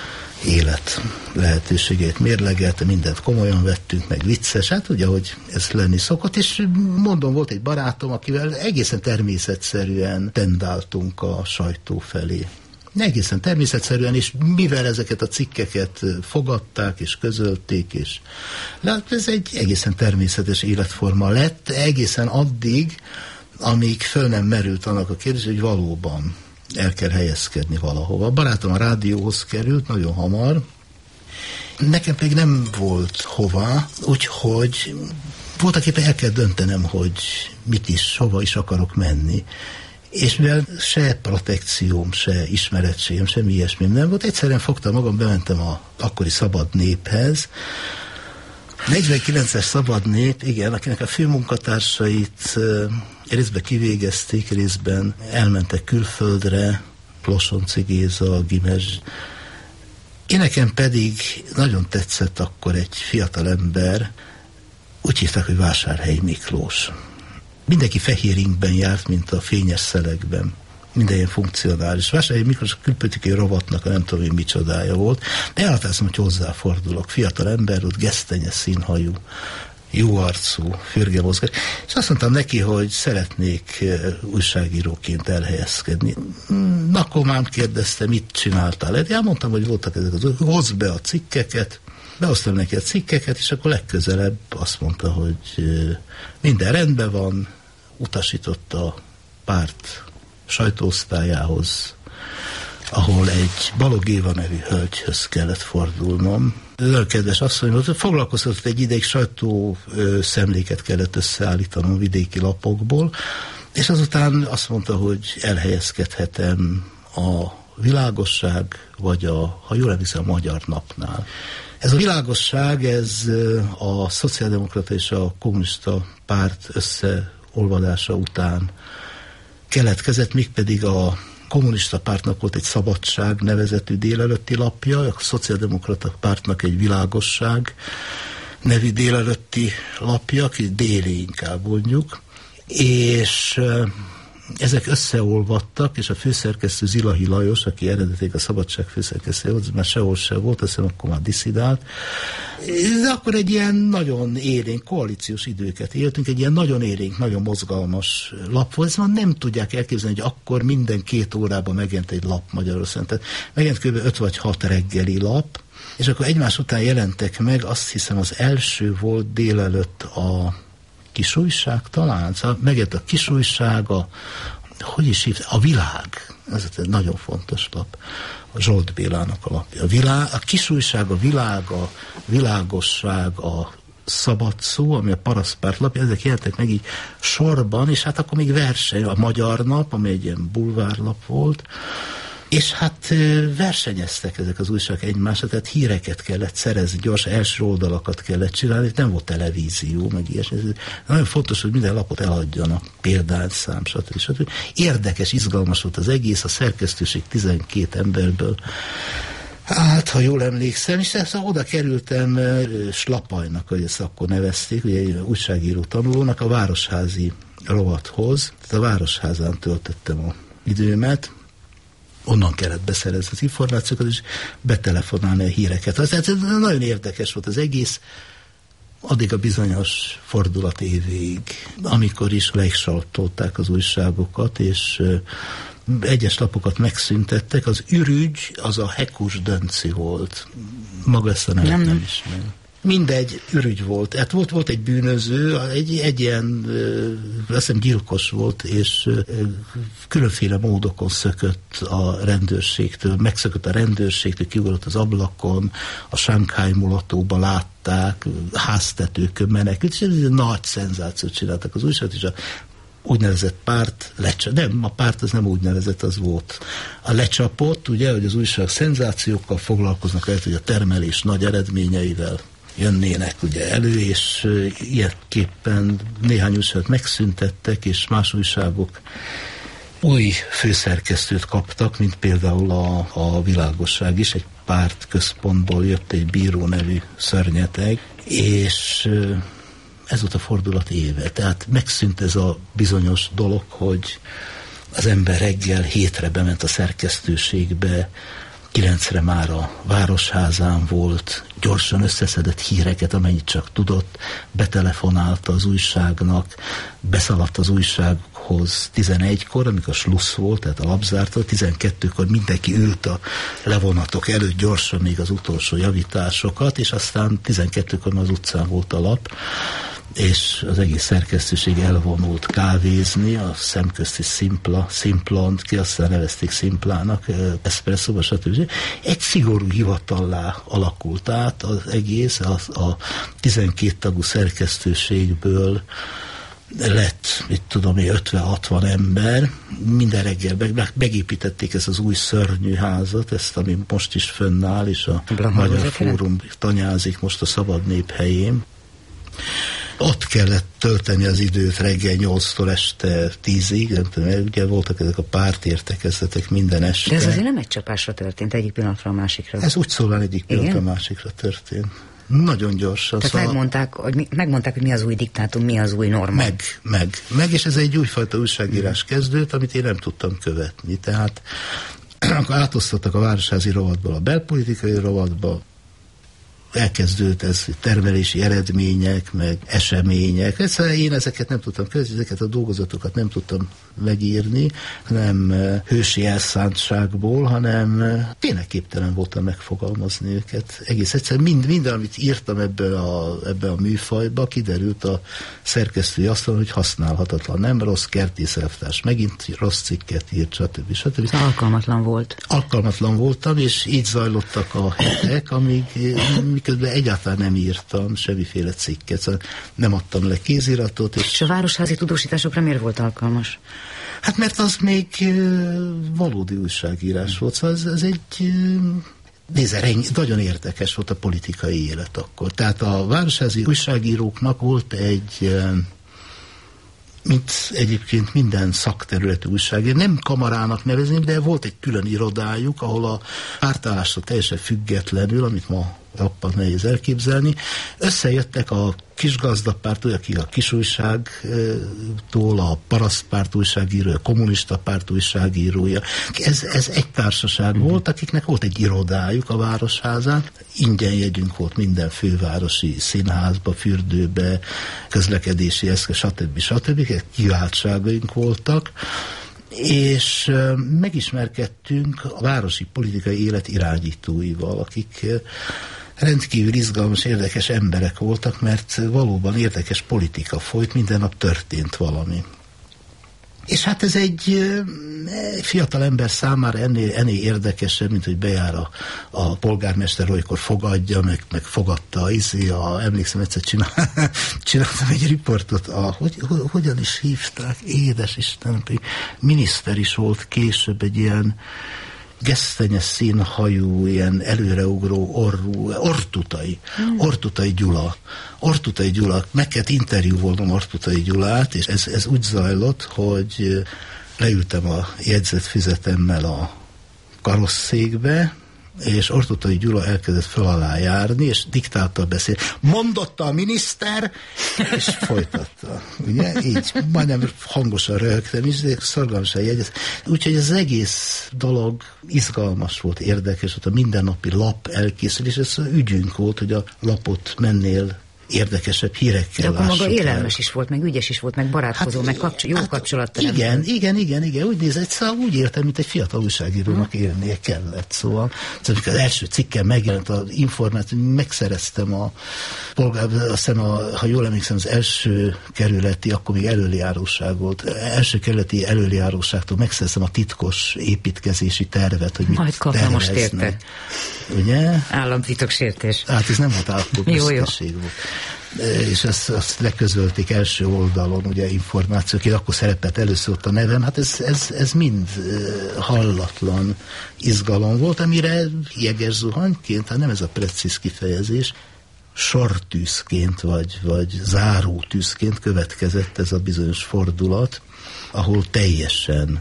élet lehetőségét mérlegelte, mindent komolyan vettünk, meg vicces, hát ugye, hogy ez lenni szokott, és mondom, volt egy barátom, akivel egészen természetszerűen tendáltunk a sajtó felé. Egészen természetszerűen, és mivel ezeket a cikkeket fogadták, és közölték, és hát ez egy egészen természetes életforma lett, egészen addig, amíg föl nem merült annak a kérdés, hogy valóban el kell helyezkedni valahova. A barátom a rádióhoz került nagyon hamar, nekem pedig nem volt hova, úgyhogy voltak éppen el kell döntenem, hogy mit is, hova is akarok menni. És mivel se protekcióm, se ismeretségem, semmi ilyesmim nem volt, egyszerűen fogtam magam, bementem a akkori Szabad Néphez. negyvenkilences Szabad Nép, igen, akinek a főmunkatársait részben kivégezték, részben elmentek külföldre, Losonci Géza, Gimes. Én nekem pedig nagyon tetszett akkor egy fiatal ember, úgy hívták, hogy Vásárhelyi Miklós. Mindenki fehér ingben járt, mint a fényes szelekben. Minden ilyen funkcionális. Vásárhelyi Miklós a külpolitikai rovatnak a nem tudom, hogy micsodája volt. De elhatároztam, hogy hozzáfordulok. Fiatal ember volt, gesztenyes színhajú, jó arcú, fürge mozgás. És azt mondtam neki, hogy szeretnék újságíróként elhelyezkedni. Nakomám kérdezte, mit csináltál? Elmondtam, hogy voltak ezek az, hozd be a cikkeket, behoztam neki a cikkeket, és akkor legközelebb azt mondta, hogy minden rendben van, utasított a párt sajtóosztályához, ahol egy Balogh Éva nevű hölgyhöz kellett fordulnom, Nagyon kedves asszony volt, foglalkoztatott egy ideig, sajtó szemléket kellett összeállítanom vidéki lapokból, és azután azt mondta, hogy elhelyezkedhetem a Világosság, vagy a, ha jól emlékszem, a Magyar Napnál. Ez a Világosság, ez a szociáldemokrata és a kommunista párt összeolvadása után keletkezett, mégpedig a kommunista pártnak volt egy Szabadság nevezetű délelőtti lapja, a szociáldemokrata pártnak egy Világosság nevű délelőtti lapja, aki déli inkább mondjuk, és ezek összeolvadtak, és a főszerkesztő Zilahi Lajos, aki eredetileg a Szabadság főszerkesztő volt, már sehol se volt, azt hiszem akkor már disszidált. De akkor egy ilyen nagyon élénk koalíciós időket éltünk, egy ilyen nagyon élénk, nagyon mozgalmas lap volt. Ezt már nem tudják elképzelni, hogy akkor minden két órában megjelent egy lap Magyarországon. Tehát megjelent kb. öt vagy hat reggeli lap, és akkor egymás után jelentek meg, azt hiszem az első volt délelőtt a Kisújság talán, szóval megjelent a Kisújság, a, hogy is hívta, a Világ, ez egy nagyon fontos lap, a Zsolt Bélának a lapja. A, világ, a Kisújság, a Világ, a Világosság, a Szabad Szó, ami a Parasztpárt lapja, ezek jelentek meg így sorban, és hát akkor még verseny, a Magyar Nap, ami egy ilyen bulvárlap volt, és hát versenyeztek ezek az újságok egymásra, tehát híreket kellett szerezni, gyors első oldalakat kellett csinálni, nem volt televízió, meg ilyesmi. Nagyon fontos, hogy minden lapot eladjanak, példányszám, stb. stb. Érdekes, izgalmas volt az egész, a szerkesztőség tizenkét emberből. Hát, ha jól emlékszem, és ezt oda kerültem Slapajnak, hogy ezt akkor nevezték, ugye egy újságíró tanulónak, a Városházi rovathoz, tehát a Városházán töltöttem a időmet, onnan kellett beszerezni az információkat, és betelefonálni a híreket. Tehát nagyon érdekes volt az egész, addig a bizonyos fordulat évig, amikor is leigsaltolták az újságokat, és egyes lapokat megszüntettek. Az ürügy, az a Hekus Dönci volt. Maga ezt a nevet nem, nem ismerem. Mindegy, ürügy volt. Hát volt, volt egy bűnöző, egy, egy ilyen, azt hiszem gyilkos volt, és különféle módokon szökött a rendőrségtől, megszökött a rendőrségtől, kiugrott az ablakon, a Shanghai mulatóba látták, háztetőkön menekült, és ez egy nagy szenzációt csináltak az újságot, és a úgynevezett párt, lecsa, nem, a párt az nem úgynevezett, az volt. A lecsapott, ugye, hogy az újság szenzációkkal foglalkoznak, lehet, hogy a termelés nagy eredményeivel jönnének ugye elő, és ilyenképpen néhány újságot megszüntettek, és más újságok új főszerkesztőt kaptak, mint például a, a Világosság is, egy párt központból jött egy Bíró nevű szörnyeteg, és ez volt a fordulat éve. Tehát megszűnt ez a bizonyos dolog, hogy az ember reggel hétre bement a szerkesztőségbe, kilencre már a Városházán volt, gyorsan összeszedett híreket, amennyit csak tudott, betelefonálta az újságnak, beszaladt az újsághoz tizenegykor, amikor slussz volt, tehát a lapzártól, tizenkettőkor mindenki ült a levonatok előtt gyorsan még az utolsó javításokat, és aztán tizenkettőkor az utcán volt a lap, és az egész szerkesztőség elvonult kávézni, a szemközti Szimpla, Szimplont, ki aztán nevezték Szimplának, eszpresszóba, stb. Egy szigorú hivatallá alakult át az egész, a, a tizenkét tagú szerkesztőségből lett, mit tudom én, ötven-hatvan ember, minden reggel meg, megépítették ezt az új szörnyű házat, ezt, ami most is fönnáll, és a Blaha Magyar Fórum tanyázik most a Szabad Nép helyén. Ott kellett tölteni az időt reggel nyolctól este tízig, nem tudom, ugye voltak ezek a pártértekezletek minden este. De ez azért nem egy csapásra történt, egyik pillanatra a másikra. Ez úgy szólán egyik pillanatra a másikra történt. Nagyon gyorsan. Tehát szóval megmondták, hogy mi, megmondták, hogy mi az új diktátum, mi az új norma. Meg, meg, meg, és ez egy újfajta újságírás kezdődött, amit én nem tudtam követni. Tehát akkor átosztottak a Városházi rovatból a belpolitikai rovatba, elkezdődött ez termelési eredmények, meg események. Egyszerűen én ezeket nem tudtam követni, ezeket a dolgozatokat nem tudtam megírni, nem hősi elszántságból, hanem tényleg képtelen voltam megfogalmazni őket. Egész egyszerűen mind, minden, amit írtam ebbe a, ebbe a műfajba, kiderült a szerkesztői asztalon, hogy használhatatlan, nem rossz, Kertész elvtárs megint rossz cikket írt, stb. stb. Alkalmatlan volt. Alkalmatlan voltam, és így zajlottak a hetek, amíg, amíg miközben egyáltalán nem írtam semmiféle cikket, szóval nem adtam le kéziratot. És, és a városházi tudósításokra miért volt alkalmas? Hát mert az még uh, valódi újságírás volt, szóval ez, ez egy... Uh, Nézze, nagyon érdekes volt a politikai élet akkor. Tehát a városházi újságíróknak volt egy, mint egyébként minden szakterületű újságíró, nem kamarának nevezni, de volt egy külön irodájuk, ahol a pártállástól teljesen függetlenül, amit ma abban nehéz elképzelni, összejöttek a kisgazdapárt, akik a kisújságtól, a parasztpárt újságírója, a kommunista párt újságírója. Ez, ez egy társaság volt, akiknek volt egy irodájuk a városházán. Ingyen jegyünk volt minden fővárosi színházba, fürdőbe, közlekedési eszköz, stb. stb. Kiváltságaink voltak. És megismerkedtünk a városi politikai élet irányítóival, akik rendkívül izgalmas, érdekes emberek voltak, mert valóban érdekes politika folyt, minden nap történt valami. És hát ez egy fiatal ember számára ennél, ennél érdekesebb, mint hogy bejár a, a polgármester, olykor fogadja, meg, meg fogadta, izé, a, emlékszem, egyszer csinál, csináltam egy riportot, a, hogy, hogyan is hívták, édes Isten, miniszter is volt később, egy ilyen gesztenyes színhajú, ilyen előreugró orrú, Ortutai, hmm. Ortutai Gyula. Ortutai Gyula, meg kellett interjúvolnom Ortutai Gyulát, és ez, ez úgy zajlott, hogy leültem a jegyzetfüzetemmel a karosszékbe, és Ortutai Gyula elkezdett föl alá járni, és diktáltal beszél. Mondotta a miniszter, és folytatta. Ugye? Így majdnem hangosan röhögtem is, de szorgalmasan jegyez. Úgyhogy az egész dolog izgalmas volt, érdekes volt, a mindennapi lap elkészülés, ez ügyünk volt, hogy a lapot mennél érdekesebb hírekkel. De akkor maga élelmes is volt, meg ügyes is volt, meg barátkozó, hát, meg kapcsol, jó hát, kapcsolatteremtő. Igen, igen, igen, igen, úgy nézett, szóval úgy értem, mint egy fiatal újságírónak élnie kellett, szóval. Szóval az első cikken megjelent az információ, megszereztem a polgár, aztán a, ha jól emlékszem, az első kerületi, akkor még előjáróság volt, első kerületi előjáróságtól megszereztem a titkos építkezési tervet, hogy mit majd kaptam most érte. Ugye? Államtitoksértés. Hát ez nem volt államtitoksértés volt. És ezt, ezt leközölték első oldalon, ugye információk, én akkor szerepelt először ott a nevem, hát ez, ez, ez mind hallatlan izgalom volt, amire jeges zuhanyként, hát nem ez a precíz kifejezés, sortűzként vagy, vagy zárótűzként következett ez a bizonyos fordulat, ahol teljesen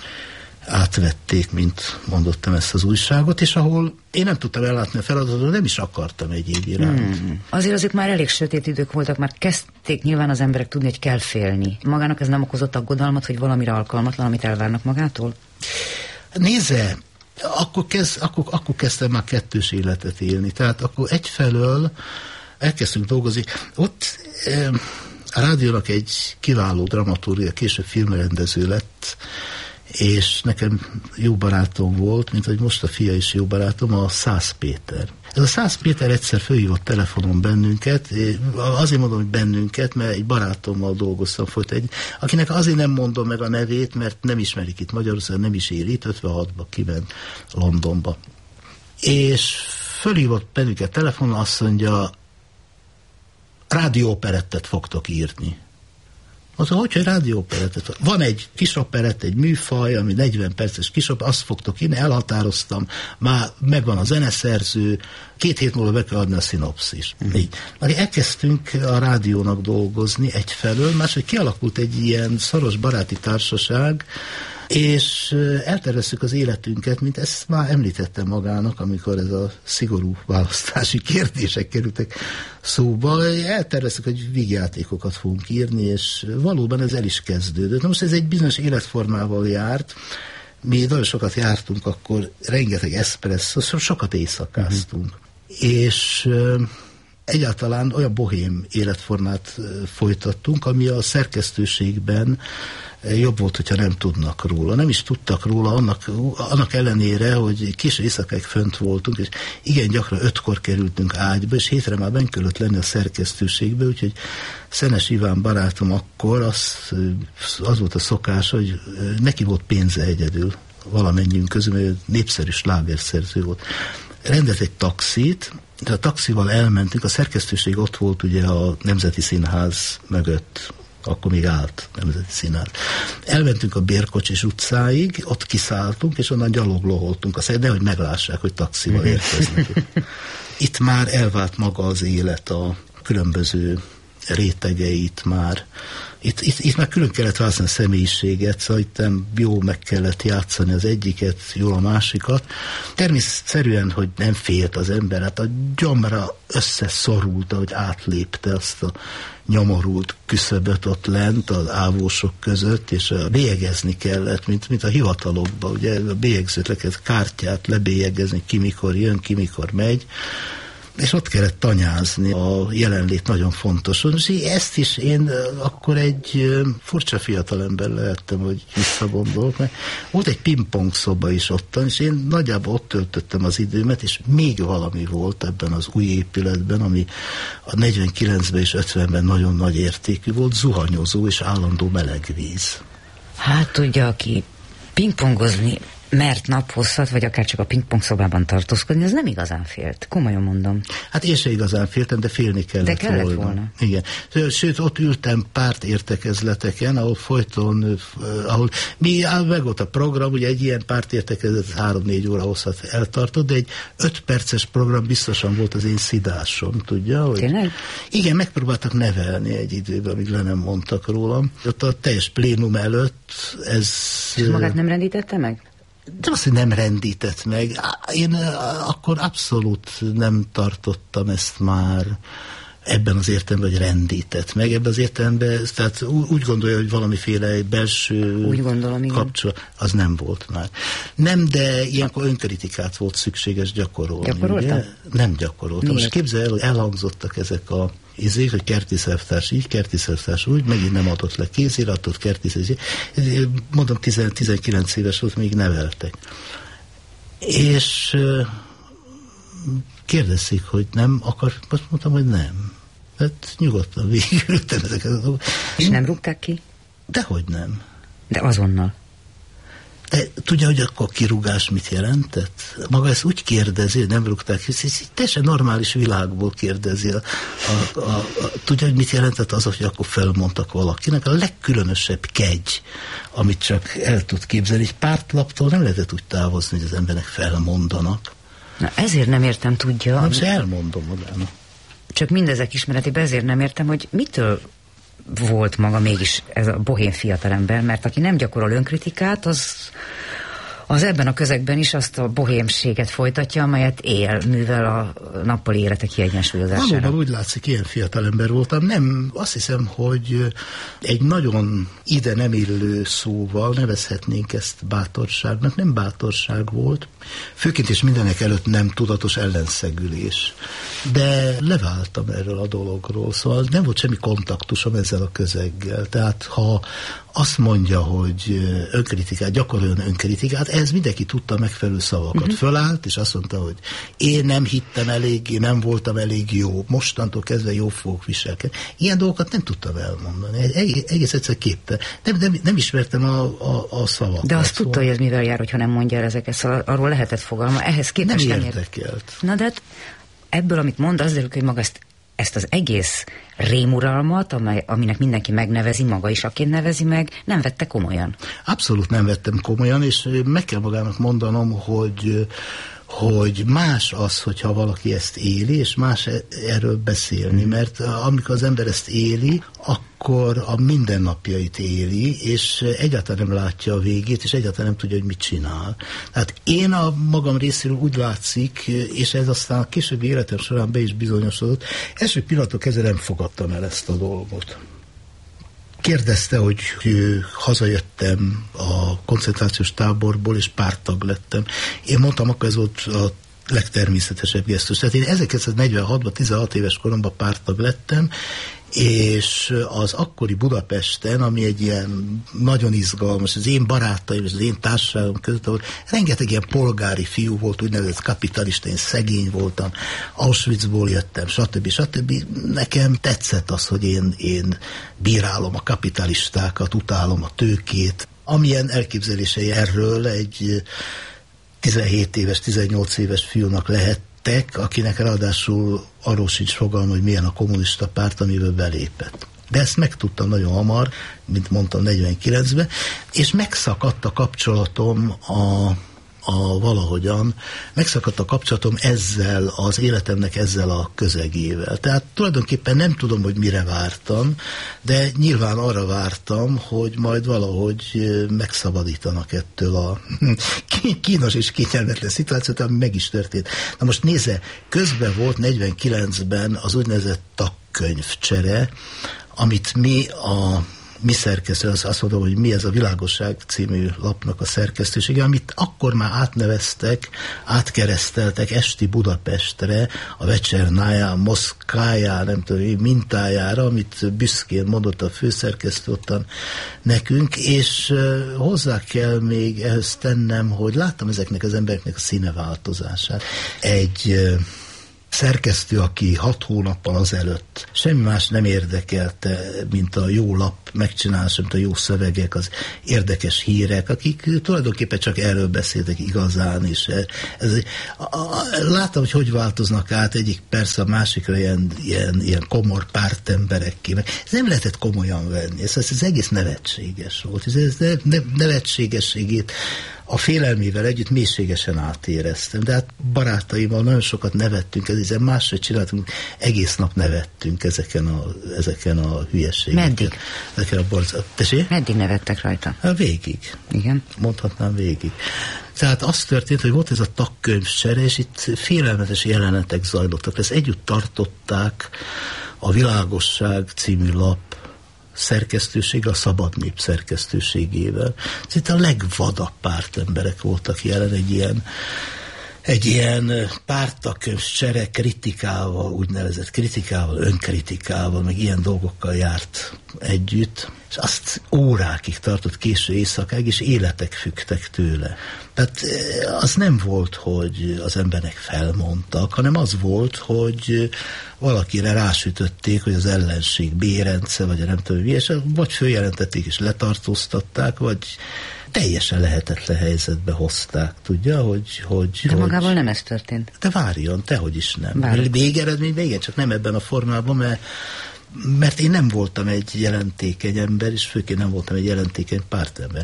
átvették, mint mondottam, ezt az újságot, és ahol én nem tudtam ellátni a feladatot, nem is akartam egyéb iránt. Hmm. Azért azok már elég sötét idők voltak, már kezdték nyilván az emberek tudni, hogy kell félni. Magának ez nem okozott aggodalmat, hogy valamire alkalmatlan, amit elvárnak magától? Nézze, akkor, kezd, akkor, akkor kezdtem már kettős életet élni. Tehát akkor egyfelől elkezdtünk dolgozni. Ott eh, a rádiónak egy kiváló dramaturgia, később filmrendező lett, és nekem jó barátom volt, mint hogy most a fia is jó barátom, a Szász Péter. Ez a Szász Péter egyszer fölhívott telefonon bennünket, azért mondom, hogy bennünket, mert egy barátommal dolgoztam folyt, egy, akinek azért nem mondom meg a nevét, mert nem ismerik itt Magyarországon, nem is él itt, ötvenhatban kiment Londonba. És fölhívott bennünket telefonon, azt mondja, rádióoperettet fogtok írni. Az, hogy, hogy rádióoperettet. Van egy kisoperett, egy műfaj, ami negyven perces kisoperett, azt fogtok írni, elhatároztam, már megvan a zeneszerző, két hét múlva be kell adni a szinopszis. Uh-huh. Így. Már elkezdtünk a rádiónak dolgozni egyfelől, máshogy kialakult egy ilyen szoros baráti társaság, és eltervezzük az életünket, mint ezt már említettem magának, amikor ez a szigorú választási kérdések kerültek szóba, eltervezzük, hogy vígjátékokat fogunk írni, és valóban ez el is kezdődött. Na most ez egy bizonyos életformával járt, mi nagyon sokat jártunk, akkor rengeteg eszpresszó, sokat éjszakáztunk. Uh-huh. És egyáltalán olyan bohém életformát folytattunk, ami a szerkesztőségben jobb volt, hogyha nem tudnak róla. Nem is tudtak róla, annak, annak ellenére, hogy késő éjszakáig fönt voltunk, és igen gyakran ötkor kerültünk ágyba, és hétre már benn kellett lenni a szerkesztőségbe, úgyhogy Szenes Iván barátom akkor az, az volt a szokás, hogy neki volt pénze egyedül valamennyiünk közül, mert népszerű slágerszerző volt. Rendelt egy taxit, De a taxival elmentünk, a szerkesztőség ott volt ugye a Nemzeti Színház mögött, akkor még állt Nemzeti Színház. Elmentünk a Bérkocsis utcáig, ott kiszálltunk, és onnan gyalog loholtunk a szeg, nehogy meglássák, hogy taxival érkeznek. Itt már elvált maga az élet, a különböző rétegeit már. Itt, itt, itt már külön kellett választani a személyiséget, szóval itt jó meg kellett játszani az egyiket, jól a másikat. Természetesen, hogy nem félt az ember, hát a gyomra összeszorult, ahogy átlépte azt a nyomorult küszöböt ott lent az ávósok között, és bélyegezni kellett, mint, mint a hivatalokban, ugye a bélyegzőt le kellett kártyát lebélyegezni, ki mikor jön, ki mikor megy, és ott kellett tanyázni, a jelenlét nagyon fontos. És ezt is én akkor egy furcsa fiatalember lehettem, hogy visszagondolok, mert volt egy pingpong szoba is ottan, és én nagyjából ott töltöttem az időmet, és még valami volt ebben az új épületben, ami a negyvenkilencben és ötvenben nagyon nagy értékű volt, zuhanyozó és állandó melegvíz. Hát tudja, aki pingpongozni mert naphosszat, vagy akár csak a pingpong szobában tartózkodni, az nem igazán félt. Komolyan mondom. Hát én se igazán féltem, de félni kellett, de kellett volna. volna. Igen. Sőt, ott ültem párt értekezleteken, ahol folyton, ahol mi, meg volt a program, ugye egy ilyen párt értekezlet három-négy óra hosszat eltartott, de egy öt perces program biztosan volt az én szidásom, tudja? Hogy tényleg? Igen, megpróbáltak nevelni egy időben, amíg le nem mondtak rólam. Ott a teljes plénum előtt ez... És magát nem rendítette meg? De azt, hogy nem rendített meg. Én akkor abszolút nem tartottam ezt már ebben az értelemben, hogy rendített meg. Ebben az értelemben, tehát úgy gondolja, hogy valamiféle belső kapcsolat, az nem volt már. Nem, de ilyenkor önkritikát volt szükséges gyakorolni. Gyakoroltam? Nem gyakoroltam. Most képzelj el, hogy elhangzottak ezek a izék, hogy kerti szervtárs így, kerti szervtárs úgy, megint nem adott le kéziratot, kerti szervtárs. Mondom, tizenkilenc éves volt, még neveltek. És kérdezik, hogy nem akar, azt mondtam, hogy nem. Hát nyugodtan végültem ezeket a dolgokat. És nem rúgták ki? Dehogy nem. De azonnal. De tudja, hogy akkor kirúgás mit jelentett? Maga ezt úgy kérdezi, hogy nem rúgták ki, ez egy teljesen normális világból kérdezi. A, a, a, a, tudja, hogy mit jelentett az, hogy akkor felmondtak valakinek? A legkülönösebb kegy, amit csak el tud képzelni. Egy pártlaptól nem lehetett úgy távozni, hogy az embernek felmondanak. Na ezért nem értem, tudja. Nem, se elmondom magának. Csak mindezek ismeretében ezért nem értem, hogy mitől volt maga mégis ez a bohém fiatalember, mert aki nem gyakorol önkritikát, az, az ebben a közegben is azt a bohémséget folytatja, amelyet él, művel a nappali élete kiegyensúlyozására. Valóban úgy látszik, ilyen fiatalember voltam. Nem, azt hiszem, hogy egy nagyon ide nem illő szóval nevezhetnénk ezt bátorságnak. Nem bátorság volt, főként és mindenek előtt nem tudatos ellenszegülés. De leváltam erről a dologról, szóval nem volt semmi kontaktusom ezzel a közeggel. Tehát ha azt mondja, hogy önkritikát, gyakoroljon önkritikát, ez mindenki tudta megfelelő szavakat. Uh-huh. Fölállt, és azt mondta, hogy én nem hittem eléggé, nem voltam elég jó, mostantól kezdve jó fogok viselkedni. Ilyen dolgokat nem tudtam elmondani. Egész, egész egyszer képte. Nem, nem, nem ismertem a, a, a szavakat. De azt tudta, hogy ez mivel jár, hogyha nem mondja el ezeket, szóval arról lehetett fogalma. Ehhez képest nem érdekelt. Na de hát ebből, amit mond, az derül, hogy maga ezt, ezt az egész rémuralmat, amely, aminek mindenki megnevezi, maga is aként nevezi meg, nem vette komolyan. Abszolút nem vettem komolyan, és meg kell magának mondanom, hogy hogy más az, hogyha valaki ezt éli, és más erről beszélni, mert amikor az ember ezt éli, akkor a mindennapjait éli, és egyáltalán nem látja a végét, és egyáltalán nem tudja, hogy mit csinál. Tehát én a magam részéről úgy látszik, és ez aztán a későbbi életem során be is bizonyosodott, első pillanatok kezdve nem fogadtam el ezt a dolgot. Kérdezte, hogy hazajöttem a koncentrációs táborból, és párttag lettem. Én mondtam, akkor ez volt a legtermészetesebb gesztus. Tehát én ezerkilencszáznegyvenhatban, tizenhat éves koromban párttag lettem, és az akkori Budapesten, ami egy ilyen nagyon izgalmas, az én barátaim és az én társaságom között, ahol rengeteg ilyen polgári fiú volt, úgynevezett kapitalista, én szegény voltam, Auschwitzból jöttem, stb. stb. Nekem tetszett az, hogy én, én bírálom a kapitalistákat, utálom a tőkét. Amilyen elképzelései erről egy tizenhét éves, tizennyolc éves fiúnak lehet, beteg, akinek ráadásul arról sincs fogalma, hogy milyen a kommunista párt, amivel belépett. De ezt megtudtam nagyon hamar, mint mondtam, negyvenkilencben, és megszakadt a kapcsolatom a, a valahogyan, megszakadt a kapcsolatom ezzel, az életemnek ezzel a közegével. Tehát tulajdonképpen nem tudom, hogy mire vártam, de nyilván arra vártam, hogy majd valahogy megszabadítanak ettől a kínos és kényelmetlen szituációt, ami meg is történt. Na most nézze, közben volt negyvenkilencben az úgynevezett tagkönyvcsere, amit mi a mi szerkesztő, az azt mondom, hogy mi ez a Világosság című lapnak a szerkesztősége, amit akkor már átneveztek, átkereszteltek Esti Budapestre, a Večernája, Moszkája, nem tudom, mintájára, amit büszkén mondott a főszerkesztő ottan nekünk, és hozzá kell még ehhez tennem, hogy láttam ezeknek az embereknek a színeváltozását. Egy szerkesztő, aki hat hónappal azelőtt semmi más nem érdekelte, mint a jó lap megcsinálása, mint a jó szövegek, az érdekes hírek, akik tulajdonképpen csak erről beszéltek igazán is. Ez, a, a, láttam, hogy hogy változnak át egyik persze a másikra ilyen, ilyen, ilyen komor pártemberekké. Ez nem lehetett komolyan venni. Ez, ez, ez egész nevetséges volt. Ez, ez ne, ne, nevetségességét a félelmével együtt mélységesen átéreztem, de hát barátaimmal nagyon sokat nevettünk, ezért másra csináltunk, egész nap nevettünk ezeken a, ezeken a hülyeségeken. Meddig? Ezeken a borzat. Tessék? Meddig nevettek rajta? Hát végig. Igen. Mondhatnám végig. Tehát az történt, hogy volt ez a tagkönyvcsere, és itt félelmetes jelenetek zajlottak. Ezt együtt tartották a Világosság című lap szerkesztősége, a Szabad Nép szerkesztőségével. Itt a legvadabb pártemberek voltak jelen, egy ilyen, egy ilyen pártagkönyvcsere kritikával, úgynevezett kritikával, önkritikával, meg ilyen dolgokkal járt együtt, és azt órákig tartott, késő éjszakáig, és életek függtek tőle. Tehát az nem volt, hogy az embernek felmondtak, hanem az volt, hogy valakire rásütötték, hogy az ellenség Bérence, vagy nem tudom mi, és vagy följelentették és letartóztatták, vagy teljesen lehetetlen helyzetbe hozták, tudja, hogy... hogy de hogy, magával nem ez történt. De várjon, tehogy is nem. Várjuk. Végeredményben igen, csak nem ebben a formában, mert mert én nem voltam egy jelentékeny ember, és főként nem voltam egy jelentékeny pártember.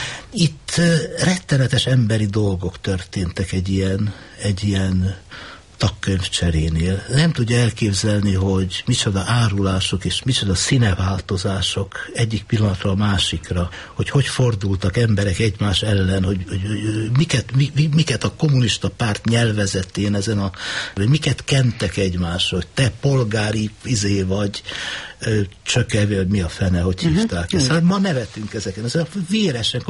Itt rettenetes emberi dolgok történtek egy ilyen, egy ilyen tagkönyvcserénél. Nem tudja elképzelni, hogy micsoda árulások és micsoda színeváltozások egyik pillanatra a másikra, hogy hogy fordultak emberek egymás ellen, hogy, hogy, hogy miket, mi, miket a kommunista párt nyelvezetén ezen a, hogy miket kentek egymásra, hogy te polgári izé vagy, csökevő, hogy mi a fene, hogy hívták uh-huh. ezt. Hát ma nevetünk ezeken. Ez véresen,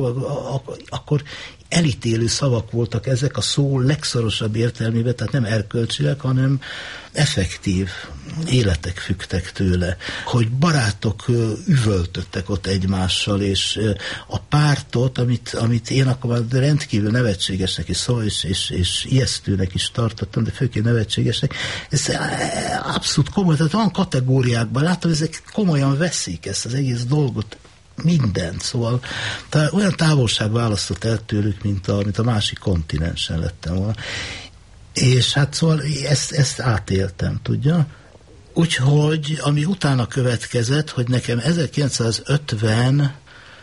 akkor elítélő szavak voltak ezek a szó legszorosabb értelmében, tehát nem erkölcsileg, hanem effektív életek függtek tőle, hogy barátok üvöltöttek ott egymással, és a pártot, amit, amit én akkor rendkívül nevetségesnek is szó, és, és, és ijesztőnek is tartottam, de főként nevetségesnek, ez abszolút komoly, tehát olyan kategóriákban láttam, ezek komolyan veszik ezt az egész dolgot, mindent, szóval tehát olyan távolság választott el tőlük, mint a, mint a másik kontinensen lettem volna. És hát szóval ezt, ezt átéltem, tudja? Úgyhogy, ami utána következett, hogy nekem ezerkilencszázötven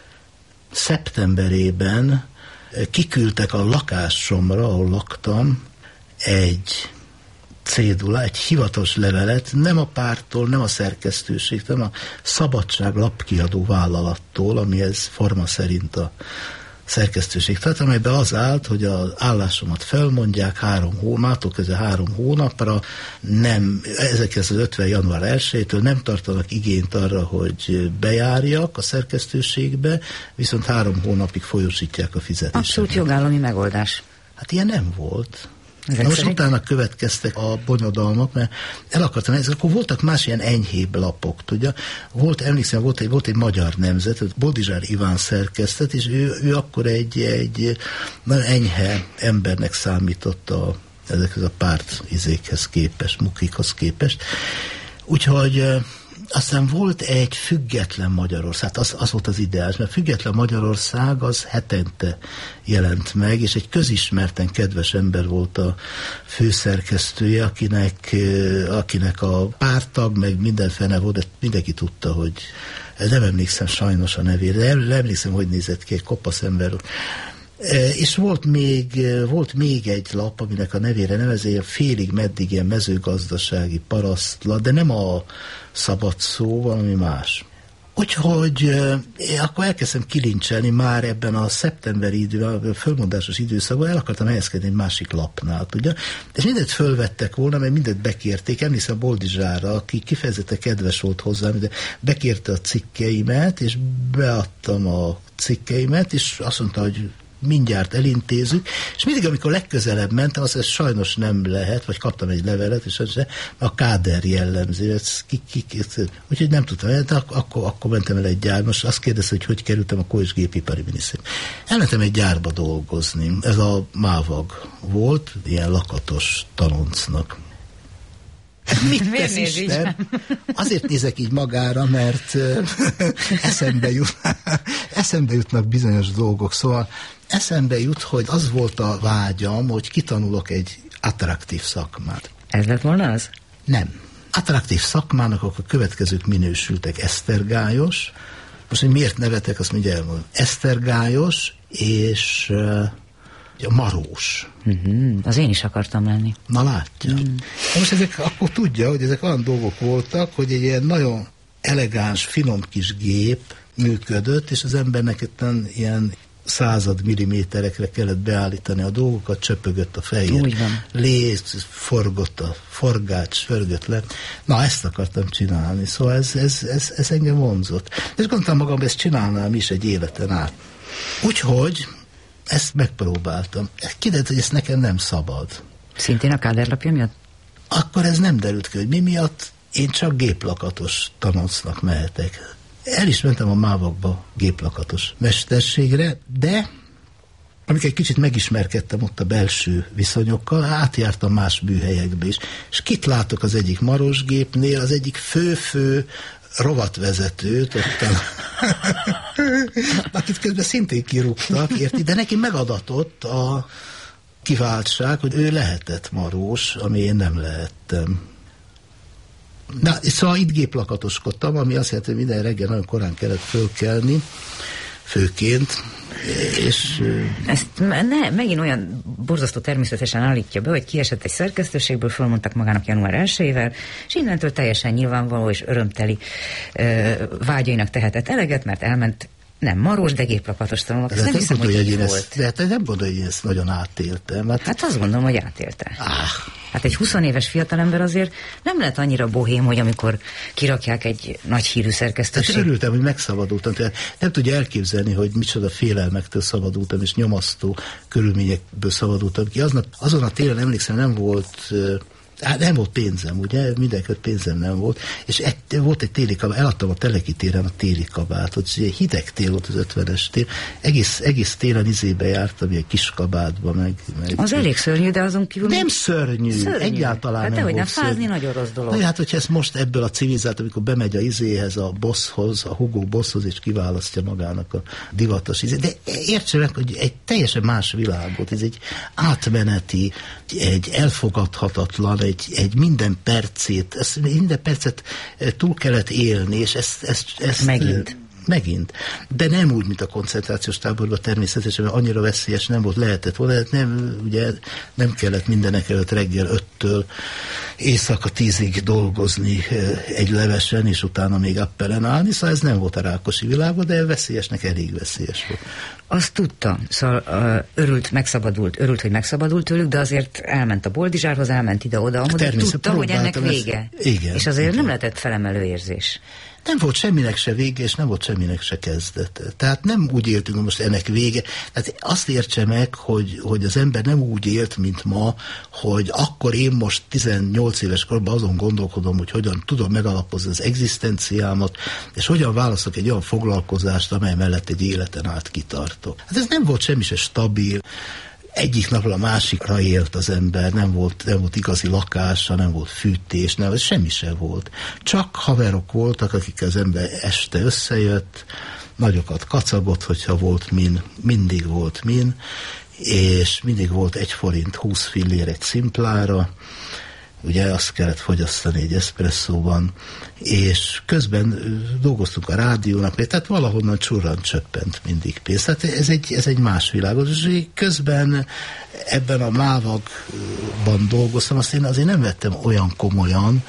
szeptemberében kiküldtek a lakásomra, ahol laktam, egy cédula, egy hivatalos levelet, nem a párttól, nem a szerkesztőségtől, hanem a Szabadság lapkiadó vállalattól, ami ez forma szerint a szerkesztőség. Tehát amelyben az állt, hogy az állásomat felmondják három hónaptól, közben három hónapra, nem, ezerkilencszázötven. január elsejétől nem tartanak igényt arra, hogy bejárjak a szerkesztőségbe, viszont három hónapig folyósítják a fizetést. Abszolút jogállami megoldás. Hát ilyen nem volt. Na most utána következtek a bonyodalmak, mert el akartam, ezek akkor voltak más ilyen enyhébb lapok, tudja. Volt, emlékszem, volt egy, volt egy Magyar Nemzet, Bodizsár Iván szerkesztett, és ő, ő akkor egy, egy nagyon enyhe embernek számított a, ezekhez a párt izékhez képest, mukikhoz képest. Úgyhogy aztán volt egy Független Magyarország, az, az volt az ideális, mert Független Magyarország az hetente jelent meg, és egy közismerten kedves ember volt a főszerkesztője, akinek, akinek a pártag, meg minden fene volt, de mindenki tudta, hogy nem emlékszem sajnos a nevére, de nem emlékszem, hogy nézett ki, egy kopasz ember. E, és volt még, volt még egy lap, aminek a nevére nevezé, félig meddig ilyen mezőgazdasági parasztlap, de nem a szabad szó, valami más. Úgyhogy e, akkor elkezdtem kilincselni már ebben a szeptemberi idő, a fölmondásos időszakban, el akartam helyezkedni egy másik lapnál, tudja? És mindent fölvettek volna, mert mindent bekérték. Emlékszem Boldizsára, aki kifejezetten kedves volt hozzám, de bekérte a cikkeimet, és beadtam a cikkeimet, és azt mondta, hogy mindjárt elintézzük, és mindig, amikor legközelebb mentem, azt mondja, sajnos nem lehet, vagy kaptam egy levelet, és azt mondja, a káder jellemző, ez ki, ki, ki, úgyhogy nem tudtam, de akkor, akkor mentem el egy gyár, most azt kérdezte, hogy hogy kerültem a Kó és Gépipari Minisztériumba. Elmentem egy gyárba dolgozni, ez a Mávag volt, ilyen lakatos tanoncnak. Mit Miért néz Isten? Azért nézek így magára, mert eszembe, jut, eszembe jutnak bizonyos dolgok, szóval eszembe jut, hogy az volt a vágyam, hogy kitanulok egy attraktív szakmát. Ez lett volna az? Nem. Attraktív szakmának akkor a következők minősültek. esztergályos, most, hogy miért nevetek, azt mindjárt elmondom. esztergályos és a marós. Uh-huh. Az én is akartam lenni. Na látja. Mm. Most ezek, akkor tudja, hogy ezek olyan dolgok voltak, hogy egy ilyen nagyon elegáns, finom kis gép működött, és az embernek ilyen század milliméterekre kellett beállítani a dolgokat, csöpögött a fején. Úgy van. Léz, forgott a forgács, förgött le. Na, ezt akartam csinálni, szóval ez, ez, ez, ez engem vonzott. És gondoltam magam, ezt csinálnám is egy életen át. Úgyhogy ezt megpróbáltam. Kiderült, hogy ezt nekem nem szabad. Szintén a káderlapja miatt? Akkor ez nem derült ki, hogy mi miatt. Én csak géplakatos tanoncnak mehetek. El is mentem a Mávagba géplakatos mesterségre, de amikor egy kicsit megismerkedtem ott a belső viszonyokkal, átjártam más műhelyekbe is. És kit látok az egyik marosgépnél, az egyik fő-fő rovatvezetőt, ottan, akit közben szintén kirúgtak, érti? De neki megadatott a kiváltság, hogy ő lehetett marós, ami én nem lehettem. Na, szóval itt géplakatoskodtam, ami azt jelenti, hogy minden reggel nagyon korán kellett fölkelni, főként, és... Ezt ne, megint olyan borzasztó természetesen állítja be, hogy kiesett egy szerkesztőségből, fölmondtak magának január elsejével, és innentől teljesen nyilvánvaló és örömteli ö, vágyainak tehetett eleget, mert elment nem marós, de géplakatos tanulnak. Ezt nem hiszem, hogy így volt. Ezt, de hát nem gondolja, hogy ezt nagyon átéltem. Hát, hát azt gondolom, hogy átélte. Ah. Hát egy húsz éves fiatalember azért nem lehet annyira bohém, hogy amikor kirakják egy nagy hírű szerkesztőség. Hát örültem, hogy megszabadultam. Tehát nem tudja elképzelni, hogy micsoda félelmektől szabadultam, és nyomasztó körülményekből szabadultam ki. Aznap, azon a télen emlékszem, nem volt... Hát nem volt pénzem, ugye? Mindenkit pénzem nem volt. És egy, volt egy téli kabát, eladtam a Teleki téren a téli kabátot. Hideg tél volt az ötvenes tél. Egész, egész télen izébe jártam, ilyen kis kabátba. Meg, meg, az meg. elég szörnyű, de azon kívül... Nem szörnyű, szörnyű. Egyáltalán hát nem volt nem fázni szörnyű. Nagyon rossz dolog. Na, hát, hogyha ezt most ebből a civilizált, amikor bemegy a izéhez, a bosshoz, a Hugo bosshoz, és kiválasztja magának a divatos izé. De értsen meg, hogy egy teljesen más világot, ez egy átmeneti, egy elfogadhatatlan, Egy, egy minden percét, ezt, minden percet túl kellett élni, és ezt... ezt, ezt megint. Megint. De nem úgy, mint a koncentrációs táborban természetesen, mert annyira veszélyes nem volt, lehetett volna, nem, ugye nem kellett mindenek előtt reggel öttől éjszaka tízig dolgozni egy levesen, és utána még appelen állni, szóval ez nem volt a Rákosi világban, de veszélyesnek elég veszélyes volt. Azt tudta, szóval uh, örült, megszabadult, örült, hogy megszabadult tőlük, de azért elment a Boldizsárhoz, elment ide-oda, amúgy tudta, hogy ennek vége. Ezt, igen, és azért igen. nem lehetett felemelő érzés. Nem volt semminek se vége, és nem volt semminek se kezdete. Tehát nem úgy éltünk, hogy most ennek vége. Tehát azt értse meg, hogy, hogy az ember nem úgy élt, mint ma, hogy akkor én most tizennyolc éves korban azon gondolkodom, hogy hogyan tudom megalapozni az egzisztenciámat, és hogyan választok egy olyan foglalkozást, amely mellett egy életen át kitartok. Hát ez nem volt semmi se stabil. egyik napra a másikra élt az ember, nem volt, nem volt igazi lakása, nem volt fűtés, nem, semmi sem volt. Csak haverok voltak, akik az ember este összejött, nagyokat kacagott, hogyha volt min, mindig volt min, és mindig volt egy forint húsz fillér egy szimplára, ugye azt kellett fogyasztani egy eszpresszóban, és közben dolgoztunk a rádiónak, tehát valahonnan csurran csöppent mindig pénz. Tehát ez egy, ez egy más világos, és közben ebben a mávagban dolgoztam, azt én azért nem vettem olyan komolyan,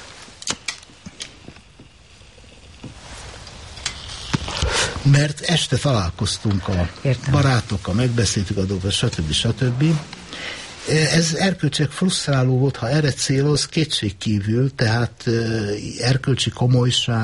mert este találkoztunk a Értem. barátokkal, megbeszéltük a dolgokat, stb. stb. Ez erkölcsileg frusztráló volt, ha erre céloz, kétségkívül, tehát erkölcsi komolyság,